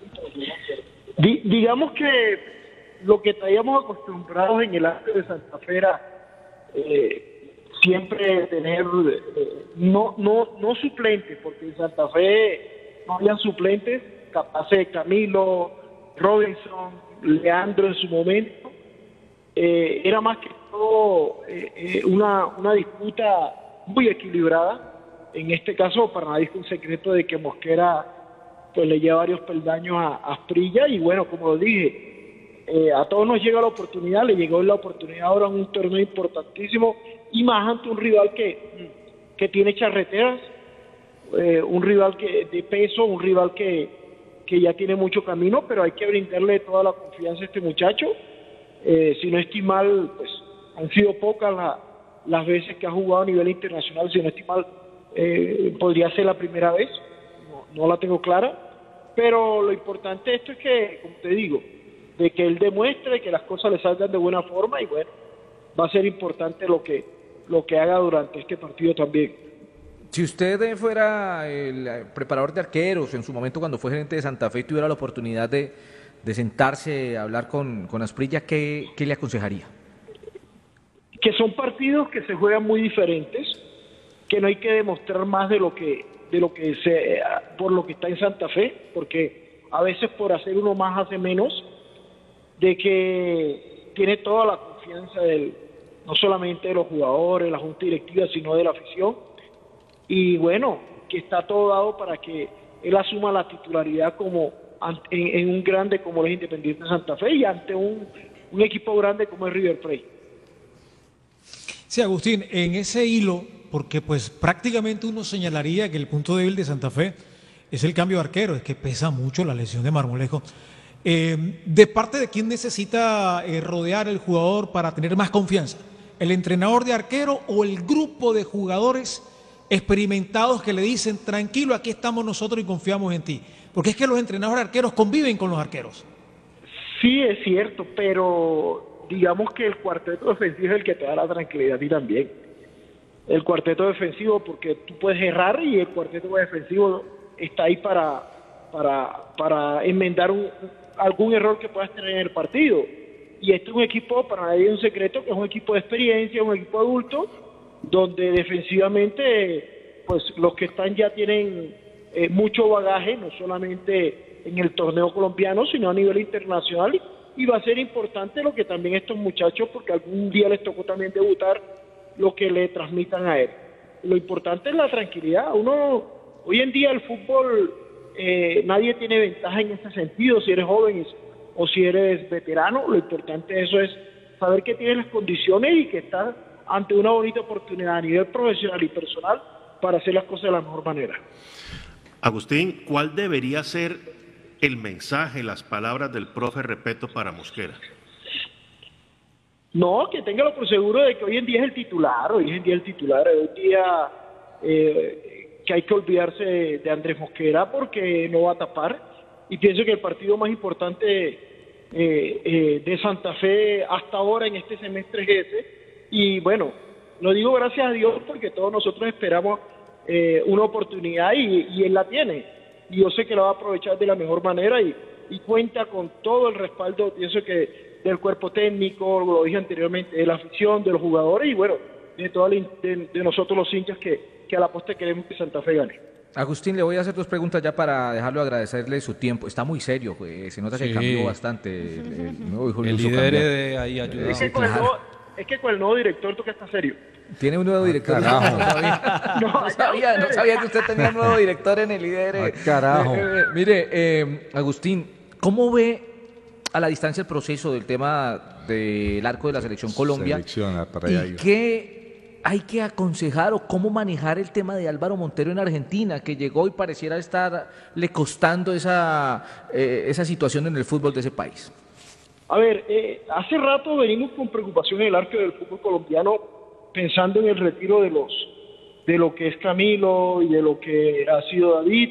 Di, digamos que lo que traíamos acostumbrados en el arte de Santa Fe era eh, siempre tener, eh, no, no, no suplentes, porque en Santa Fe no habían suplentes, capaz de Camilo, Robinson, Leandro en su momento, eh, era más que todo eh, eh, una, una disputa muy equilibrada. En este caso, para nadie es un secreto de que Mosquera pues le lleva varios peldaños a, a Asprilla, y bueno, como lo dije, eh, a todos nos llega la oportunidad, le llegó la oportunidad ahora en un torneo importantísimo, y más ante un rival que, que tiene charreteras, eh, un rival que de peso, un rival que, que ya tiene mucho camino, pero hay que brindarle toda la confianza a este muchacho. Eh, si no estoy mal, pues han sido pocas la, las veces que ha jugado a nivel internacional, si no estoy mal, eh, podría ser la primera vez, no, no la tengo clara, pero lo importante de esto es que, como te digo, de que él demuestre que las cosas le salgan de buena forma, y bueno, va a ser importante lo que lo que haga durante este partido también. Si usted fuera el preparador de arqueros, en su momento cuando fue gerente de Santa Fe y tuviera la oportunidad de, de sentarse a hablar con, con Asprilla, ¿qué, ¿qué le aconsejaría? Que son partidos que se juegan muy diferentes, que no hay que demostrar más de lo que de lo que se por lo que está en Santa Fe, porque a veces por hacer uno más hace menos, de que tiene toda la confianza del no solamente de los jugadores, la junta directiva, sino de la afición, y bueno, que está todo dado para que él asuma la titularidad como en, en un grande como es Independiente Santa Fe, y ante un, un equipo grande como es River Plate. Sí, Agustín, en ese hilo, porque pues prácticamente uno señalaría que el punto débil de Santa Fe es el cambio de arquero, es que pesa mucho la lesión de Marmolejo. Eh, ¿De parte de quién necesita eh, rodear el jugador para tener más confianza? ¿El entrenador de arquero o el grupo de jugadores experimentados que le dicen, tranquilo, aquí estamos nosotros y confiamos en ti? Porque es que los entrenadores de arqueros conviven con los arqueros. Sí, es cierto, pero digamos que el cuarteto defensivo es el que te da la tranquilidad a ti también. El cuarteto defensivo, porque tú puedes errar y el cuarteto defensivo está ahí para, para, para enmendar un, algún error que puedas tener en el partido. Y este es un equipo, para nadie es un secreto, que es un equipo de experiencia, un equipo adulto, donde defensivamente pues los que están ya tienen eh, mucho bagaje, no solamente en el torneo colombiano, sino a nivel internacional, y va a ser importante lo que también estos muchachos, porque algún día les tocó también debutar, lo que le transmitan a él. Lo importante es la tranquilidad. Uno, hoy en día el fútbol, eh, nadie tiene ventaja en este sentido, si eres joven o si eres veterano, lo importante de eso es saber que tienes las condiciones y que estás ante una bonita oportunidad a nivel profesional y personal para hacer las cosas de la mejor manera. Agustín, ¿cuál debería ser el mensaje, las palabras del profe Repeto para Mosquera? No, que téngalo por seguro de que hoy en día es el titular, hoy en día es el titular, hoy en día eh, que hay que olvidarse de, de Andrés Mosquera porque no va a tapar, y pienso que el partido más importante eh, eh, de Santa Fe hasta ahora en este semestre es ese, y bueno, lo digo gracias a Dios porque todos nosotros esperamos eh, una oportunidad y, y él la tiene, y yo sé que la va a aprovechar de la mejor manera y, y cuenta con todo el respaldo, pienso que del cuerpo técnico, lo dije anteriormente, de la afición, de los jugadores y bueno, de, toda la, de, de nosotros los hinchas que, que a la postre queremos que Santa Fe gane. Agustín, le voy a hacer dos preguntas ya para dejarlo, agradecerle su tiempo. Está muy serio, pues, se nota que Sí. cambió bastante. El, el nuevo hijo El Luso líder cambió. de ahí ayuda. Es que, con el nuevo, es que con el nuevo director toca estar serio. Tiene un nuevo director. carajo. No sabía, no, sabía, no sabía que usted tenía un nuevo director en el líder. Ay, carajo. Eh, eh, mire, eh, Agustín, ¿cómo ve a la distancia el proceso del tema del arco de la selección Colombia. Selecciona, para allá ¿Y iba. qué hay que aconsejar o cómo manejar el tema de Álvaro Montero en Argentina, que llegó y pareciera estarle costando esa, eh, esa situación en el fútbol de ese país? A ver, eh, hace rato venimos con preocupación en el arco del fútbol colombiano, pensando en el retiro de los de lo que es Camilo y de lo que ha sido David,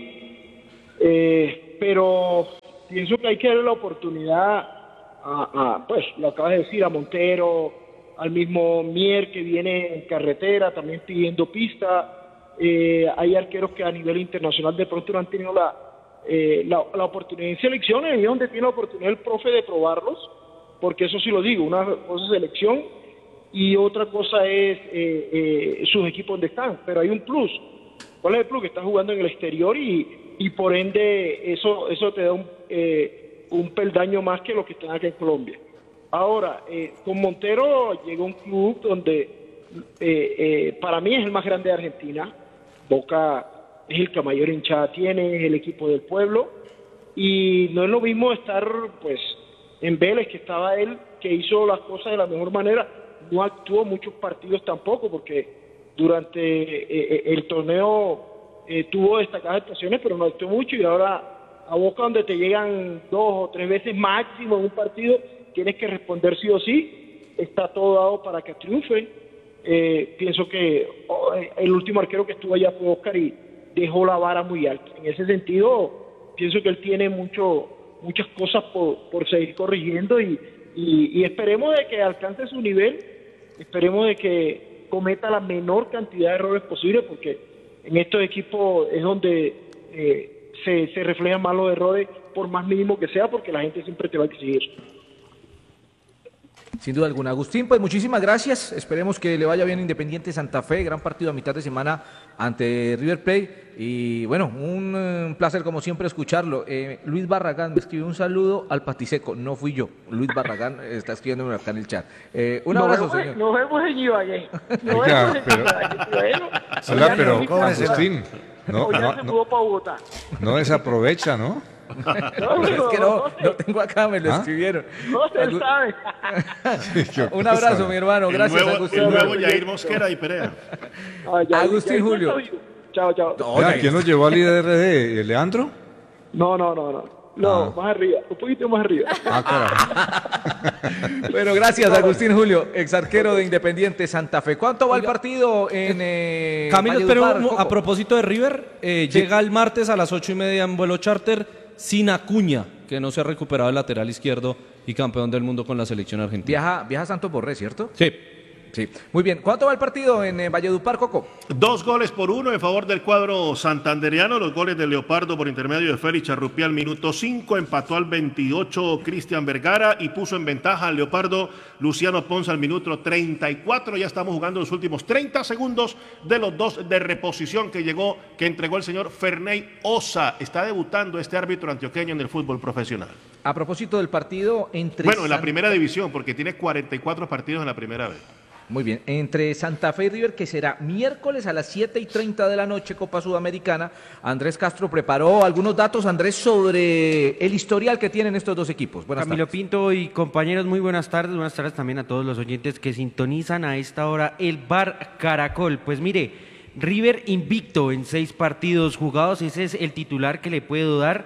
eh, pero pienso que hay que darle la oportunidad a, a, pues, lo acabas de decir, a Montero, al mismo Mier que viene en carretera, también pidiendo pista. Eh, hay arqueros que a nivel internacional de pronto no han tenido la, eh, la, la oportunidad en selecciones, y donde tiene la oportunidad el profe de probarlos, porque eso sí lo digo, una cosa es selección y otra cosa es eh, eh, sus equipos donde están, pero hay un plus. ¿Cuál es el plus? Que están jugando en el exterior y, y por ende eso, eso te da un, eh, un peldaño más que los que están aquí en Colombia. Ahora, eh, con Montero llegó un club donde eh, eh, para mí es el más grande de Argentina. Boca es el que mayor hinchada tiene, es el equipo del pueblo, y no es lo mismo estar pues en Vélez, que estaba él, que hizo las cosas de la mejor manera. No actuó muchos partidos tampoco, porque durante eh, el torneo eh, tuvo destacadas actuaciones, pero no actuó mucho, y ahora a Boca, donde te llegan dos o tres veces máximo en un partido, tienes que responder sí o sí. Está todo dado para que triunfe. Eh, pienso que oh, el último arquero que estuvo allá fue Oscar y dejó la vara muy alta. En ese sentido, pienso que él tiene mucho, muchas cosas por, por seguir corrigiendo, y, y, y esperemos de que alcance su nivel, esperemos de que cometa la menor cantidad de errores posible, porque en estos equipos es donde eh, se, se reflejan más los errores, por más mínimo que sea, porque la gente siempre te va a exigir. Sin duda alguna. Agustín, pues muchísimas gracias. Esperemos que le vaya bien Independiente Santa Fe. Gran partido a mitad de semana ante River Plate. Y bueno, un, un placer como siempre escucharlo. Eh, Luis Barragán me escribió un saludo al Patiseco. No fui yo. Luis Barragán está escribiéndome acá en el chat. Eh, un nos abrazo, vemos, señor. Nos vemos en Ibagué. Nos Oiga, vemos en pero- Ibagué. Bueno, Hola, ya pero no- Agustín, no, o ya no, se no, mudó para Bogotá. no desaprovecha, ¿no? No, es que no, no tengo acá, me lo ¿Ah? escribieron. No se Algu- sabe. Un abrazo, mi hermano. El Gracias, nuevo, Agustín. el nuevo Yair Mosquera y Perea. Ah, ya- Agustín ya- Julio. Chao, chao. Vea, ¿quién nos llevó al I D R D? ¿Leandro? No, no, no, no. No, Ah. más arriba, un poquito más arriba. Ah, carajo. Bueno, gracias, Agustín Julio, exarquero de Independiente Santa Fe. ¿Cuánto va el partido en eh, Camilo, Valledupar, pero un- Coco? a propósito de River, eh, llega el martes a las ocho y media en vuelo charter sin Acuña, que no se ha recuperado el lateral izquierdo y campeón del mundo con la selección argentina. Viaja, viaja a Santos Borré, ¿cierto? Sí. Sí. Muy bien. ¿Cuánto va el partido en eh, Valledupar, Coco? Dos goles por uno en favor del cuadro santanderiano. Los goles de Leopardo por intermedio de Félix Charrupial al minuto cinco. Empató al veintiocho Cristian Vergara y puso en ventaja al Leopardo Luciano Ponce al minuto treinta y cuatro. Ya estamos jugando los últimos treinta segundos de los dos de reposición que llegó, que entregó el señor Ferney Osa. Está debutando este árbitro antioqueño en el fútbol profesional. A propósito del partido entre... Bueno, en la San- primera división, porque tiene cuarenta y cuatro partidos en la primera vez. Muy bien, entre Santa Fe y River, que será miércoles a las siete y treinta de la noche, Copa Sudamericana. Andrés Castro preparó algunos datos, Andrés, sobre el historial que tienen estos dos equipos. Buenas Camilo tardes. Pinto y compañeros, muy buenas tardes. Buenas tardes también a todos los oyentes que sintonizan a esta hora el Bar Caracol. Pues mire, River invicto en seis partidos jugados, ese es el titular que le puedo dar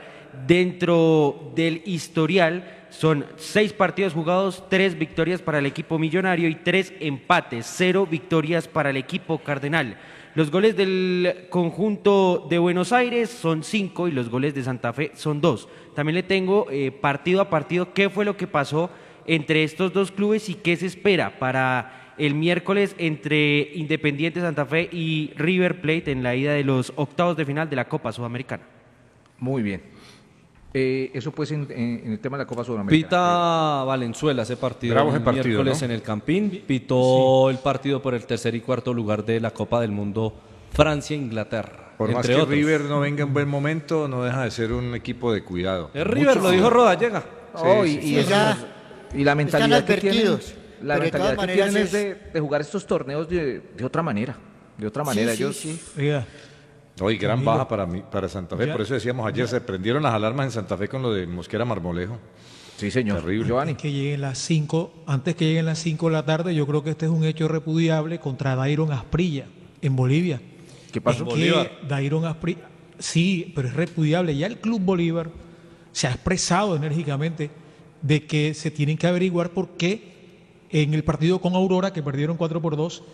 dentro del historial. Son seis partidos jugados, tres victorias para el equipo millonario y tres empates, cero victorias para el equipo cardenal. Los goles del conjunto de Buenos Aires son cinco y los goles de Santa Fe son dos. También le tengo eh, partido a partido qué fue lo que pasó entre estos dos clubes y qué se espera para el miércoles entre Independiente Santa Fe y River Plate en la ida de los octavos de final de la Copa Sudamericana. Muy bien. Eh, eso pues en, en- en el tema de la Copa Sudamericana. Pita Valenzuela ese partido Bravo el ese partido, miércoles ¿no? en el Campín. Pitó el partido por el tercer y cuarto lugar de la Copa del Mundo Francia-Inglaterra. Por más entre que otros. River no venga en buen momento, no deja de ser un equipo de cuidado. Es River, lo dijo Roda, llega. Oh, y, Sí, y sí, eso ya es- y la mentalidad que tienen, advertidos, la pero de mentalidad todas que tienen maneras es de, de jugar estos torneos de, de otra manera. De otra manera. Sí, sí, Ellos, sí. Oiga, Hoy gran Camilo. baja para mí, para Santa Fe. Ya. Por eso decíamos ayer, se prendieron las alarmas en Santa Fe con lo de Mosquera Marmolejo. Sí, señor. Terrible. Giovanni. Antes que lleguen las cinco, antes que lleguen las cinco de la tarde, yo creo que este es un hecho repudiable contra Dairon Asprilla en Bolivia. ¿Qué pasó? Es que Dairon Asprilla, sí, pero es repudiable. Ya el Club Bolívar se ha expresado enérgicamente de que se tienen que averiguar por qué en el partido con Aurora, que perdieron cuatro por dos,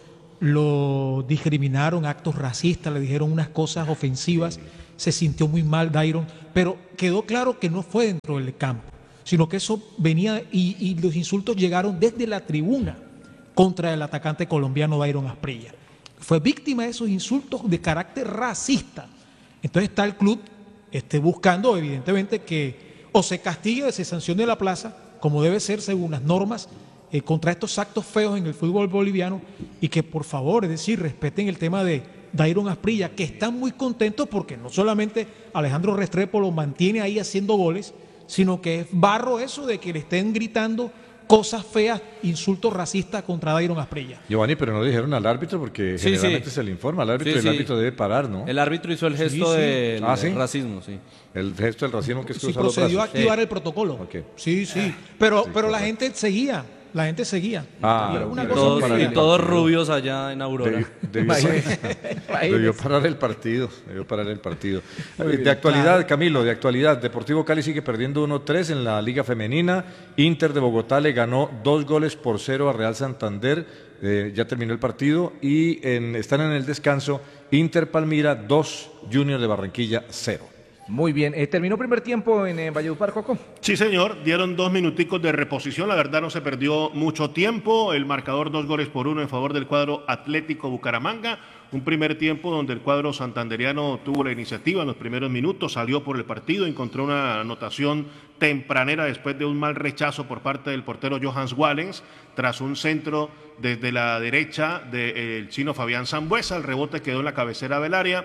lo discriminaron, actos racistas, le dijeron unas cosas ofensivas, se sintió muy mal Dairon, pero quedó claro que no fue dentro del campo, sino que eso venía y, y los insultos llegaron desde la tribuna contra el atacante colombiano Dairon Asprilla. Fue víctima de esos insultos de carácter racista. Entonces está el club este, buscando evidentemente que o se castigue o se sancione la plaza, como debe ser según las normas, eh, contra estos actos feos en el fútbol boliviano, y que por favor, es decir, respeten el tema de Dairon Asprilla, que están muy contentos porque no solamente Alejandro Restrepo lo mantiene ahí haciendo goles, sino que es barro eso de que le estén gritando cosas feas, insultos racistas contra Dairon Asprilla. Giovanni, pero no dijeron al árbitro porque Sí, generalmente sí. se le informa al árbitro Sí, y el sí. árbitro debe parar, ¿no? El árbitro hizo el gesto Sí, sí. del Ah, ¿sí? racismo, sí. El gesto del racismo que es Sí, cruzar los procedió a brazos. activar Sí. el protocolo. Ok. Sí, sí. Pero, Sí, pero la correcto. gente seguía, la gente seguía. Ah, Y pero una pero Y cosa todos, para muy y el fea. todos partido. rubios allá en Aurora. Debió, debió- Imagínese. debió parar el partido, debió parar el partido. De actualidad, Camilo, de actualidad, Deportivo Cali sigue perdiendo uno tres en la Liga Femenina. Inter de Bogotá le ganó dos goles por cero a Real Santander. Eh, ya terminó el partido y en- están en el descanso. Inter Palmira dos, Junior de Barranquilla cero. Muy bien. Eh, ¿Terminó primer tiempo en eh, Valledupar, Coco? Sí, señor, dieron dos minuticos de reposición, la verdad no se perdió mucho tiempo, el marcador dos goles por uno en favor del cuadro Atlético Bucaramanga, un primer tiempo donde el cuadro santanderiano tuvo la iniciativa en los primeros minutos, salió por el partido, encontró una anotación tempranera después de un mal rechazo por parte del portero Johans Wallens, tras un centro desde la derecha del chino Fabián Sambuesa, el rebote quedó en la cabecera del área,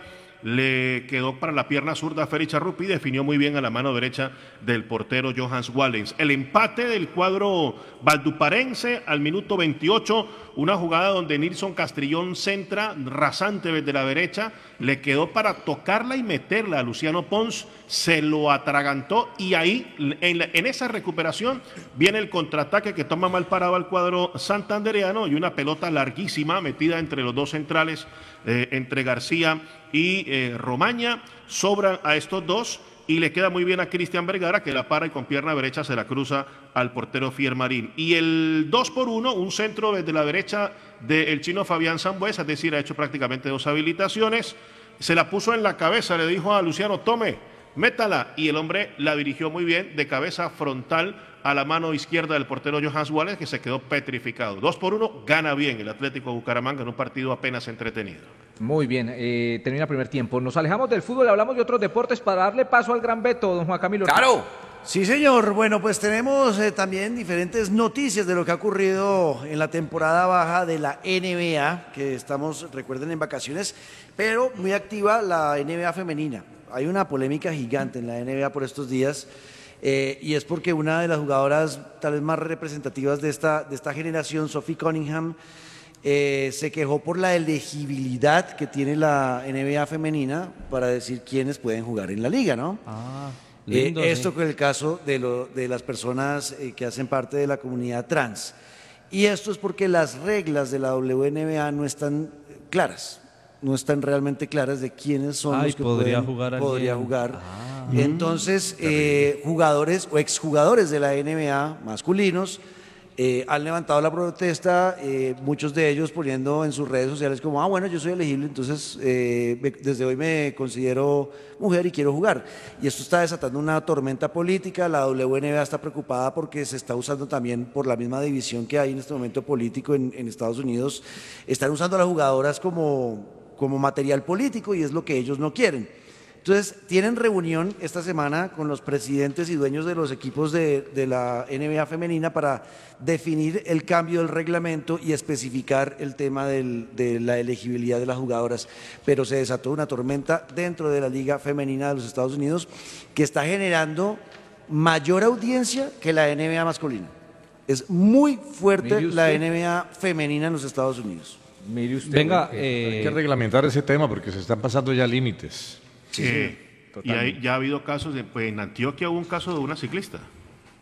le quedó para la pierna zurda Feri Charrupi y definió muy bien a la mano derecha del portero Johans Wallens. El empate del cuadro valduparense al minuto veintiocho, una jugada donde Nilson Castrillón centra rasante desde la derecha, le quedó para tocarla y meterla a Luciano Pons, se lo atragantó y ahí en, la, en esa recuperación viene el contraataque que toma mal parado al cuadro santandereano y una pelota larguísima metida entre los dos centrales, eh, entre García y eh, Romaña, sobran a estos dos y le queda muy bien a Cristian Vergara que la para y con pierna derecha se la cruza al portero Fiermarín. Y el dos por uno, un centro desde la derecha del chino Fabián Sambuesa, es decir, ha hecho prácticamente dos habilitaciones, se la puso en la cabeza, le dijo a Luciano, tome, métala, y el hombre la dirigió muy bien de cabeza frontal a la mano izquierda del portero Johans Wallens, que se quedó petrificado. Dos por uno, gana bien el Atlético Bucaramanga en un partido apenas entretenido. Muy bien, eh, termina el primer tiempo. Nos alejamos del fútbol, hablamos de otros deportes para darle paso al gran Beto, don Juan Camilo. ¡Claro! Sí, señor. Bueno, pues tenemos eh, también diferentes noticias de lo que ha ocurrido en la temporada baja de la N B A, que estamos, recuerden, en vacaciones, pero muy activa la N B A femenina. Hay una polémica gigante en la N B A por estos días, eh, y es porque una de las jugadoras tal vez más representativas de esta, de esta generación, Sophie Cunningham, Eh, se quejó por la elegibilidad que tiene la N B A femenina para decir quiénes pueden jugar en la liga, ¿no? Ah, Eh, lindo, esto sí. con el caso de, lo, de las personas eh, que hacen parte de la comunidad trans. Y esto es porque las reglas de la W N B A no están claras, no están realmente claras de quiénes son Ay, los que podría pueden- jugar podría alguien. jugar. Ah. Entonces, eh, jugadores o exjugadores de la N B A masculinos Eh, han levantado la protesta, eh, muchos de ellos poniendo en sus redes sociales como, ah, bueno, yo soy elegible, entonces eh, me- desde hoy me considero mujer y quiero jugar. Y esto está desatando una tormenta política, la W N B A está preocupada porque se está usando también por la misma división que hay en este momento político en, en Estados Unidos, están usando a las jugadoras como, como material político y es lo que ellos no quieren. Entonces, tienen reunión esta semana con los presidentes y dueños de los equipos de, de la N B A femenina para definir el cambio del reglamento y especificar el tema del- de la elegibilidad de las jugadoras. Pero se desató una tormenta dentro de la Liga Femenina de los Estados Unidos que está generando mayor audiencia que la N B A masculina. Es muy fuerte Mire usted. la N B A femenina en los Estados Unidos. Mire usted. Venga, eh, Hay que reglamentar ese tema porque se están pasando ya límites. Sí, y hay, ya ha habido casos, de, pues en Antioquia hubo un caso de una ciclista.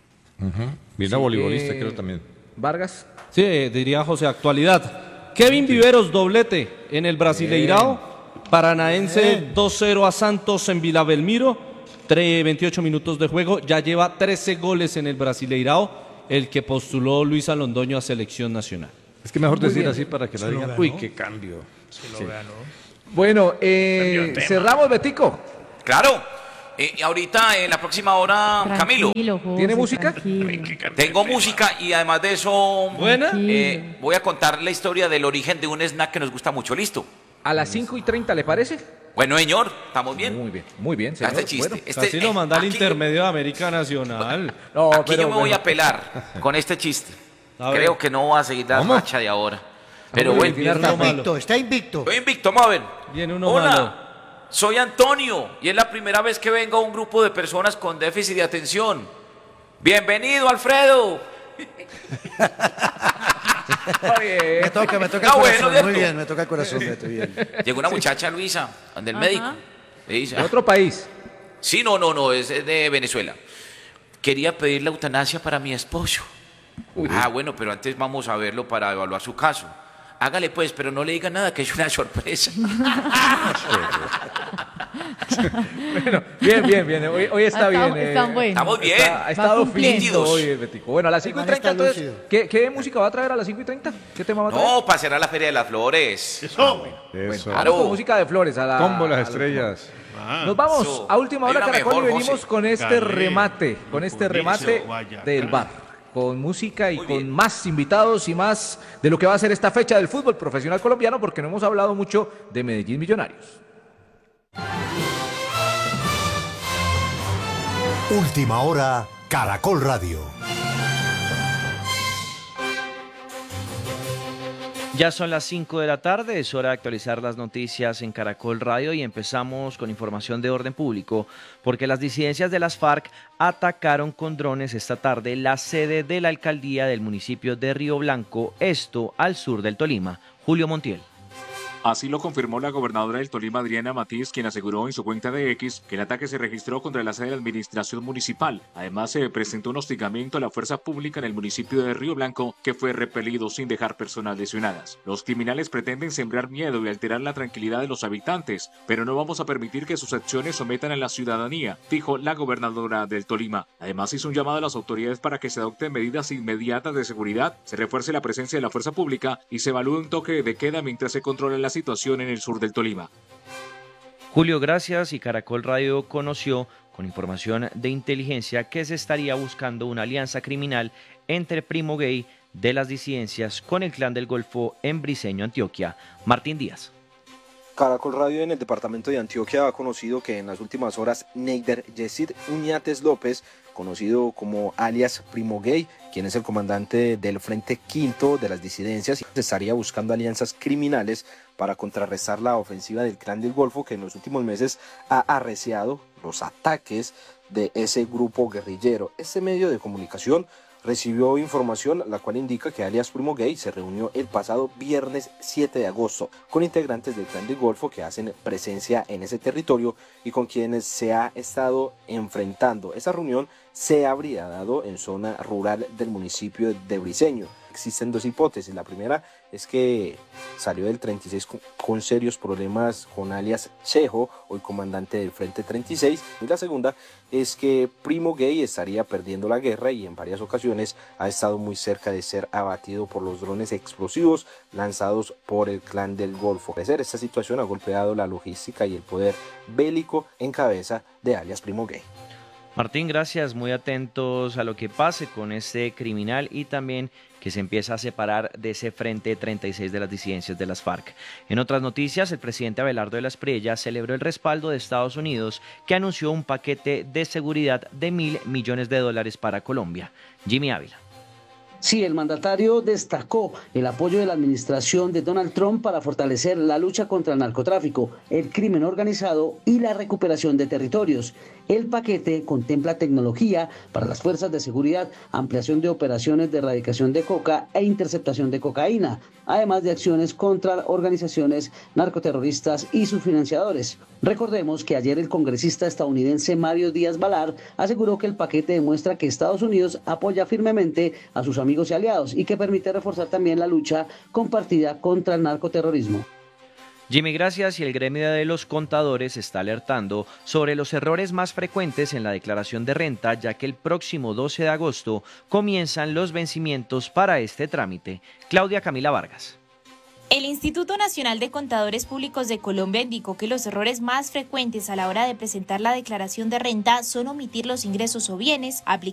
Uh-huh. Bien a voleibolista, eh, creo también. Vargas. Sí, diría José, actualidad. Kevin Viveros, doblete en el Brasileirao. Paranaense dos cero a Santos en Vila Belmiro. veintiocho minutos de juego. Ya lleva trece goles en el Brasileirao, el que postuló Luisa Londoño a selección nacional. Es que mejor Muy decir bien. así para que Se no lo digan, ganó. uy, qué cambio. Se lo Sí. ganó. Bueno, eh, cerramos, Betico. Claro. Eh, y ahorita en la próxima hora, Camilo. Tranquilo, José, ¿Tiene música? tranquilo. Tengo música y además de eso, ¿Buena? eh, voy a contar la historia del origen de un snack que nos gusta mucho. ¿Listo? A las cinco y treinta, ¿le parece? Bueno, señor, ¿estamos bien? Muy bien, muy bien, señor. Este chiste. Bueno. este, Casi lo eh, manda al aquí- intermedio de América Nacional. No, Aquí pero yo me voy bueno. a pelar con este chiste. A ver. Creo que no voy a seguir la ¿Cómo? racha de ahora. Pero Vamos a bueno, eliminar Está uno malo. invicto, está invicto. estoy invicto, vamos a ver. Viene uno Hola, malo. soy Antonio y es la primera vez que vengo a un grupo de personas con déficit de atención. Bienvenido, Alfredo. Está bien. Me toca, me toca Ah, el bueno, corazón. ¿cierto? Muy bien, me toca el corazón, Beto, bien. Llegó una muchacha, Luisa, donde el Ajá. médico. Le dice, De otro país. sí, no, no, no, es de Venezuela. Quería pedir la eutanasia para mi esposo. Ah, bueno, pero antes vamos a verlo para evaluar su caso. Hágale pues, pero no le diga nada, que es una sorpresa. Bueno, bien, bien, bien. Hoy, hoy está Estamos- bien. eh, están buenos. Estamos bien. Está- ha Va estado cumpliendo. finito hoy el Betico. Bueno, a las cinco y man está treinta, entonces, lúcido. ¿qué, ¿qué música va a traer a las cinco y treinta? ¿Qué tema va a traer? No, para cerrar la Feria de las Flores. Eso. Eso. Vamos con música de flores. A la, Combo a las la- estrellas. Ah. Nos vamos Eso. a última hora, Hay una Caracol, y mejor, venimos José. con este Galé, remate, con este Grupo remate Nicho, Guayacán. del bar, con música y Muy con bien. más invitados y más de lo que va a ser esta fecha del fútbol profesional colombiano, porque no hemos hablado mucho de Medellín Millonarios. Última hora, Caracol Radio. Ya son las cinco de la tarde, es hora de actualizar las noticias en Caracol Radio y empezamos con información de orden público porque las disidencias de las FARC atacaron con drones esta tarde la sede de la alcaldía del municipio de Río Blanco, esto al sur del Tolima. Julio Montiel. Así lo confirmó la gobernadora del Tolima, Adriana Matiz, quien aseguró en su cuenta de X que el ataque se registró contra la sede de la administración municipal. Además, se presentó un hostigamiento a la fuerza pública en el municipio de Río Blanco, que fue repelido sin dejar personas lesionadas. Los criminales pretenden sembrar miedo y alterar la tranquilidad de los habitantes, pero no vamos a permitir que sus acciones sometan a la ciudadanía, dijo la gobernadora del Tolima. Además, hizo un llamado a las autoridades para que se adopten medidas inmediatas de seguridad, se refuerce la presencia de la fuerza pública y se evalúe un toque de queda mientras se controla la situación en el sur del Tolima. Julio, gracias. Y Caracol Radio conoció con información de inteligencia que se estaría buscando una alianza criminal entre Primo Gay de las disidencias con el Clan del Golfo en Briceño, Antioquia. Martín Díaz. Caracol Radio en el departamento de Antioquia ha conocido que en las últimas horas Neider Yesid Uñates López, conocido como alias Primo Gay, quien es el comandante del Frente Quinto de las disidencias, estaría buscando alianzas criminales para contrarrestar la ofensiva del Clan del Golfo, que en los últimos meses ha arreciado los ataques de ese grupo guerrillero. Este medio de comunicación recibió información la cual indica que alias Primo Gay se reunió el pasado viernes siete de agosto con integrantes del Clan del Golfo que hacen presencia en ese territorio y con quienes se ha estado enfrentando. Esa reunión se habría dado en zona rural del municipio de Briceño. Existen dos hipótesis. La primera es que salió del treinta y seis con, con serios problemas con alias Chejo, hoy comandante del Frente treinta y seis. Y la segunda es que Primo Gay estaría perdiendo la guerra y en varias ocasiones ha estado muy cerca de ser abatido por los drones explosivos lanzados por el Clan del Golfo. Esta situación ha golpeado la logística y el poder bélico en cabeza de alias Primo Gay. Martín, gracias, muy atentos a lo que pase con este criminal y también que se empieza a separar de ese Frente treinta y seis de las disidencias de las FARC. En otras noticias, el presidente Abelardo de la Espriella celebró el respaldo de Estados Unidos, que anunció un paquete de seguridad de mil millones de dólares para Colombia. Jimmy Ávila. Sí, el mandatario destacó el apoyo de la administración de Donald Trump para fortalecer la lucha contra el narcotráfico, el crimen organizado y la recuperación de territorios. El paquete contempla tecnología para las fuerzas de seguridad, ampliación de operaciones de erradicación de coca e interceptación de cocaína, además de acciones contra organizaciones narcoterroristas y sus financiadores. Recordemos que ayer el congresista estadounidense Mario Díaz-Balart aseguró que el paquete demuestra que Estados Unidos apoya firmemente a sus amigos y aliados y que permite reforzar también la lucha compartida contra el narcoterrorismo. Jimmy, gracias. Y el gremio de los contadores está alertando sobre los errores más frecuentes en la declaración de renta, ya que el próximo doce de agosto comienzan los vencimientos para este trámite. Claudia Camila Vargas. El Instituto Nacional de Contadores Públicos de Colombia indicó que los errores más frecuentes a la hora de presentar la declaración de renta son omitir los ingresos o bienes, aplicar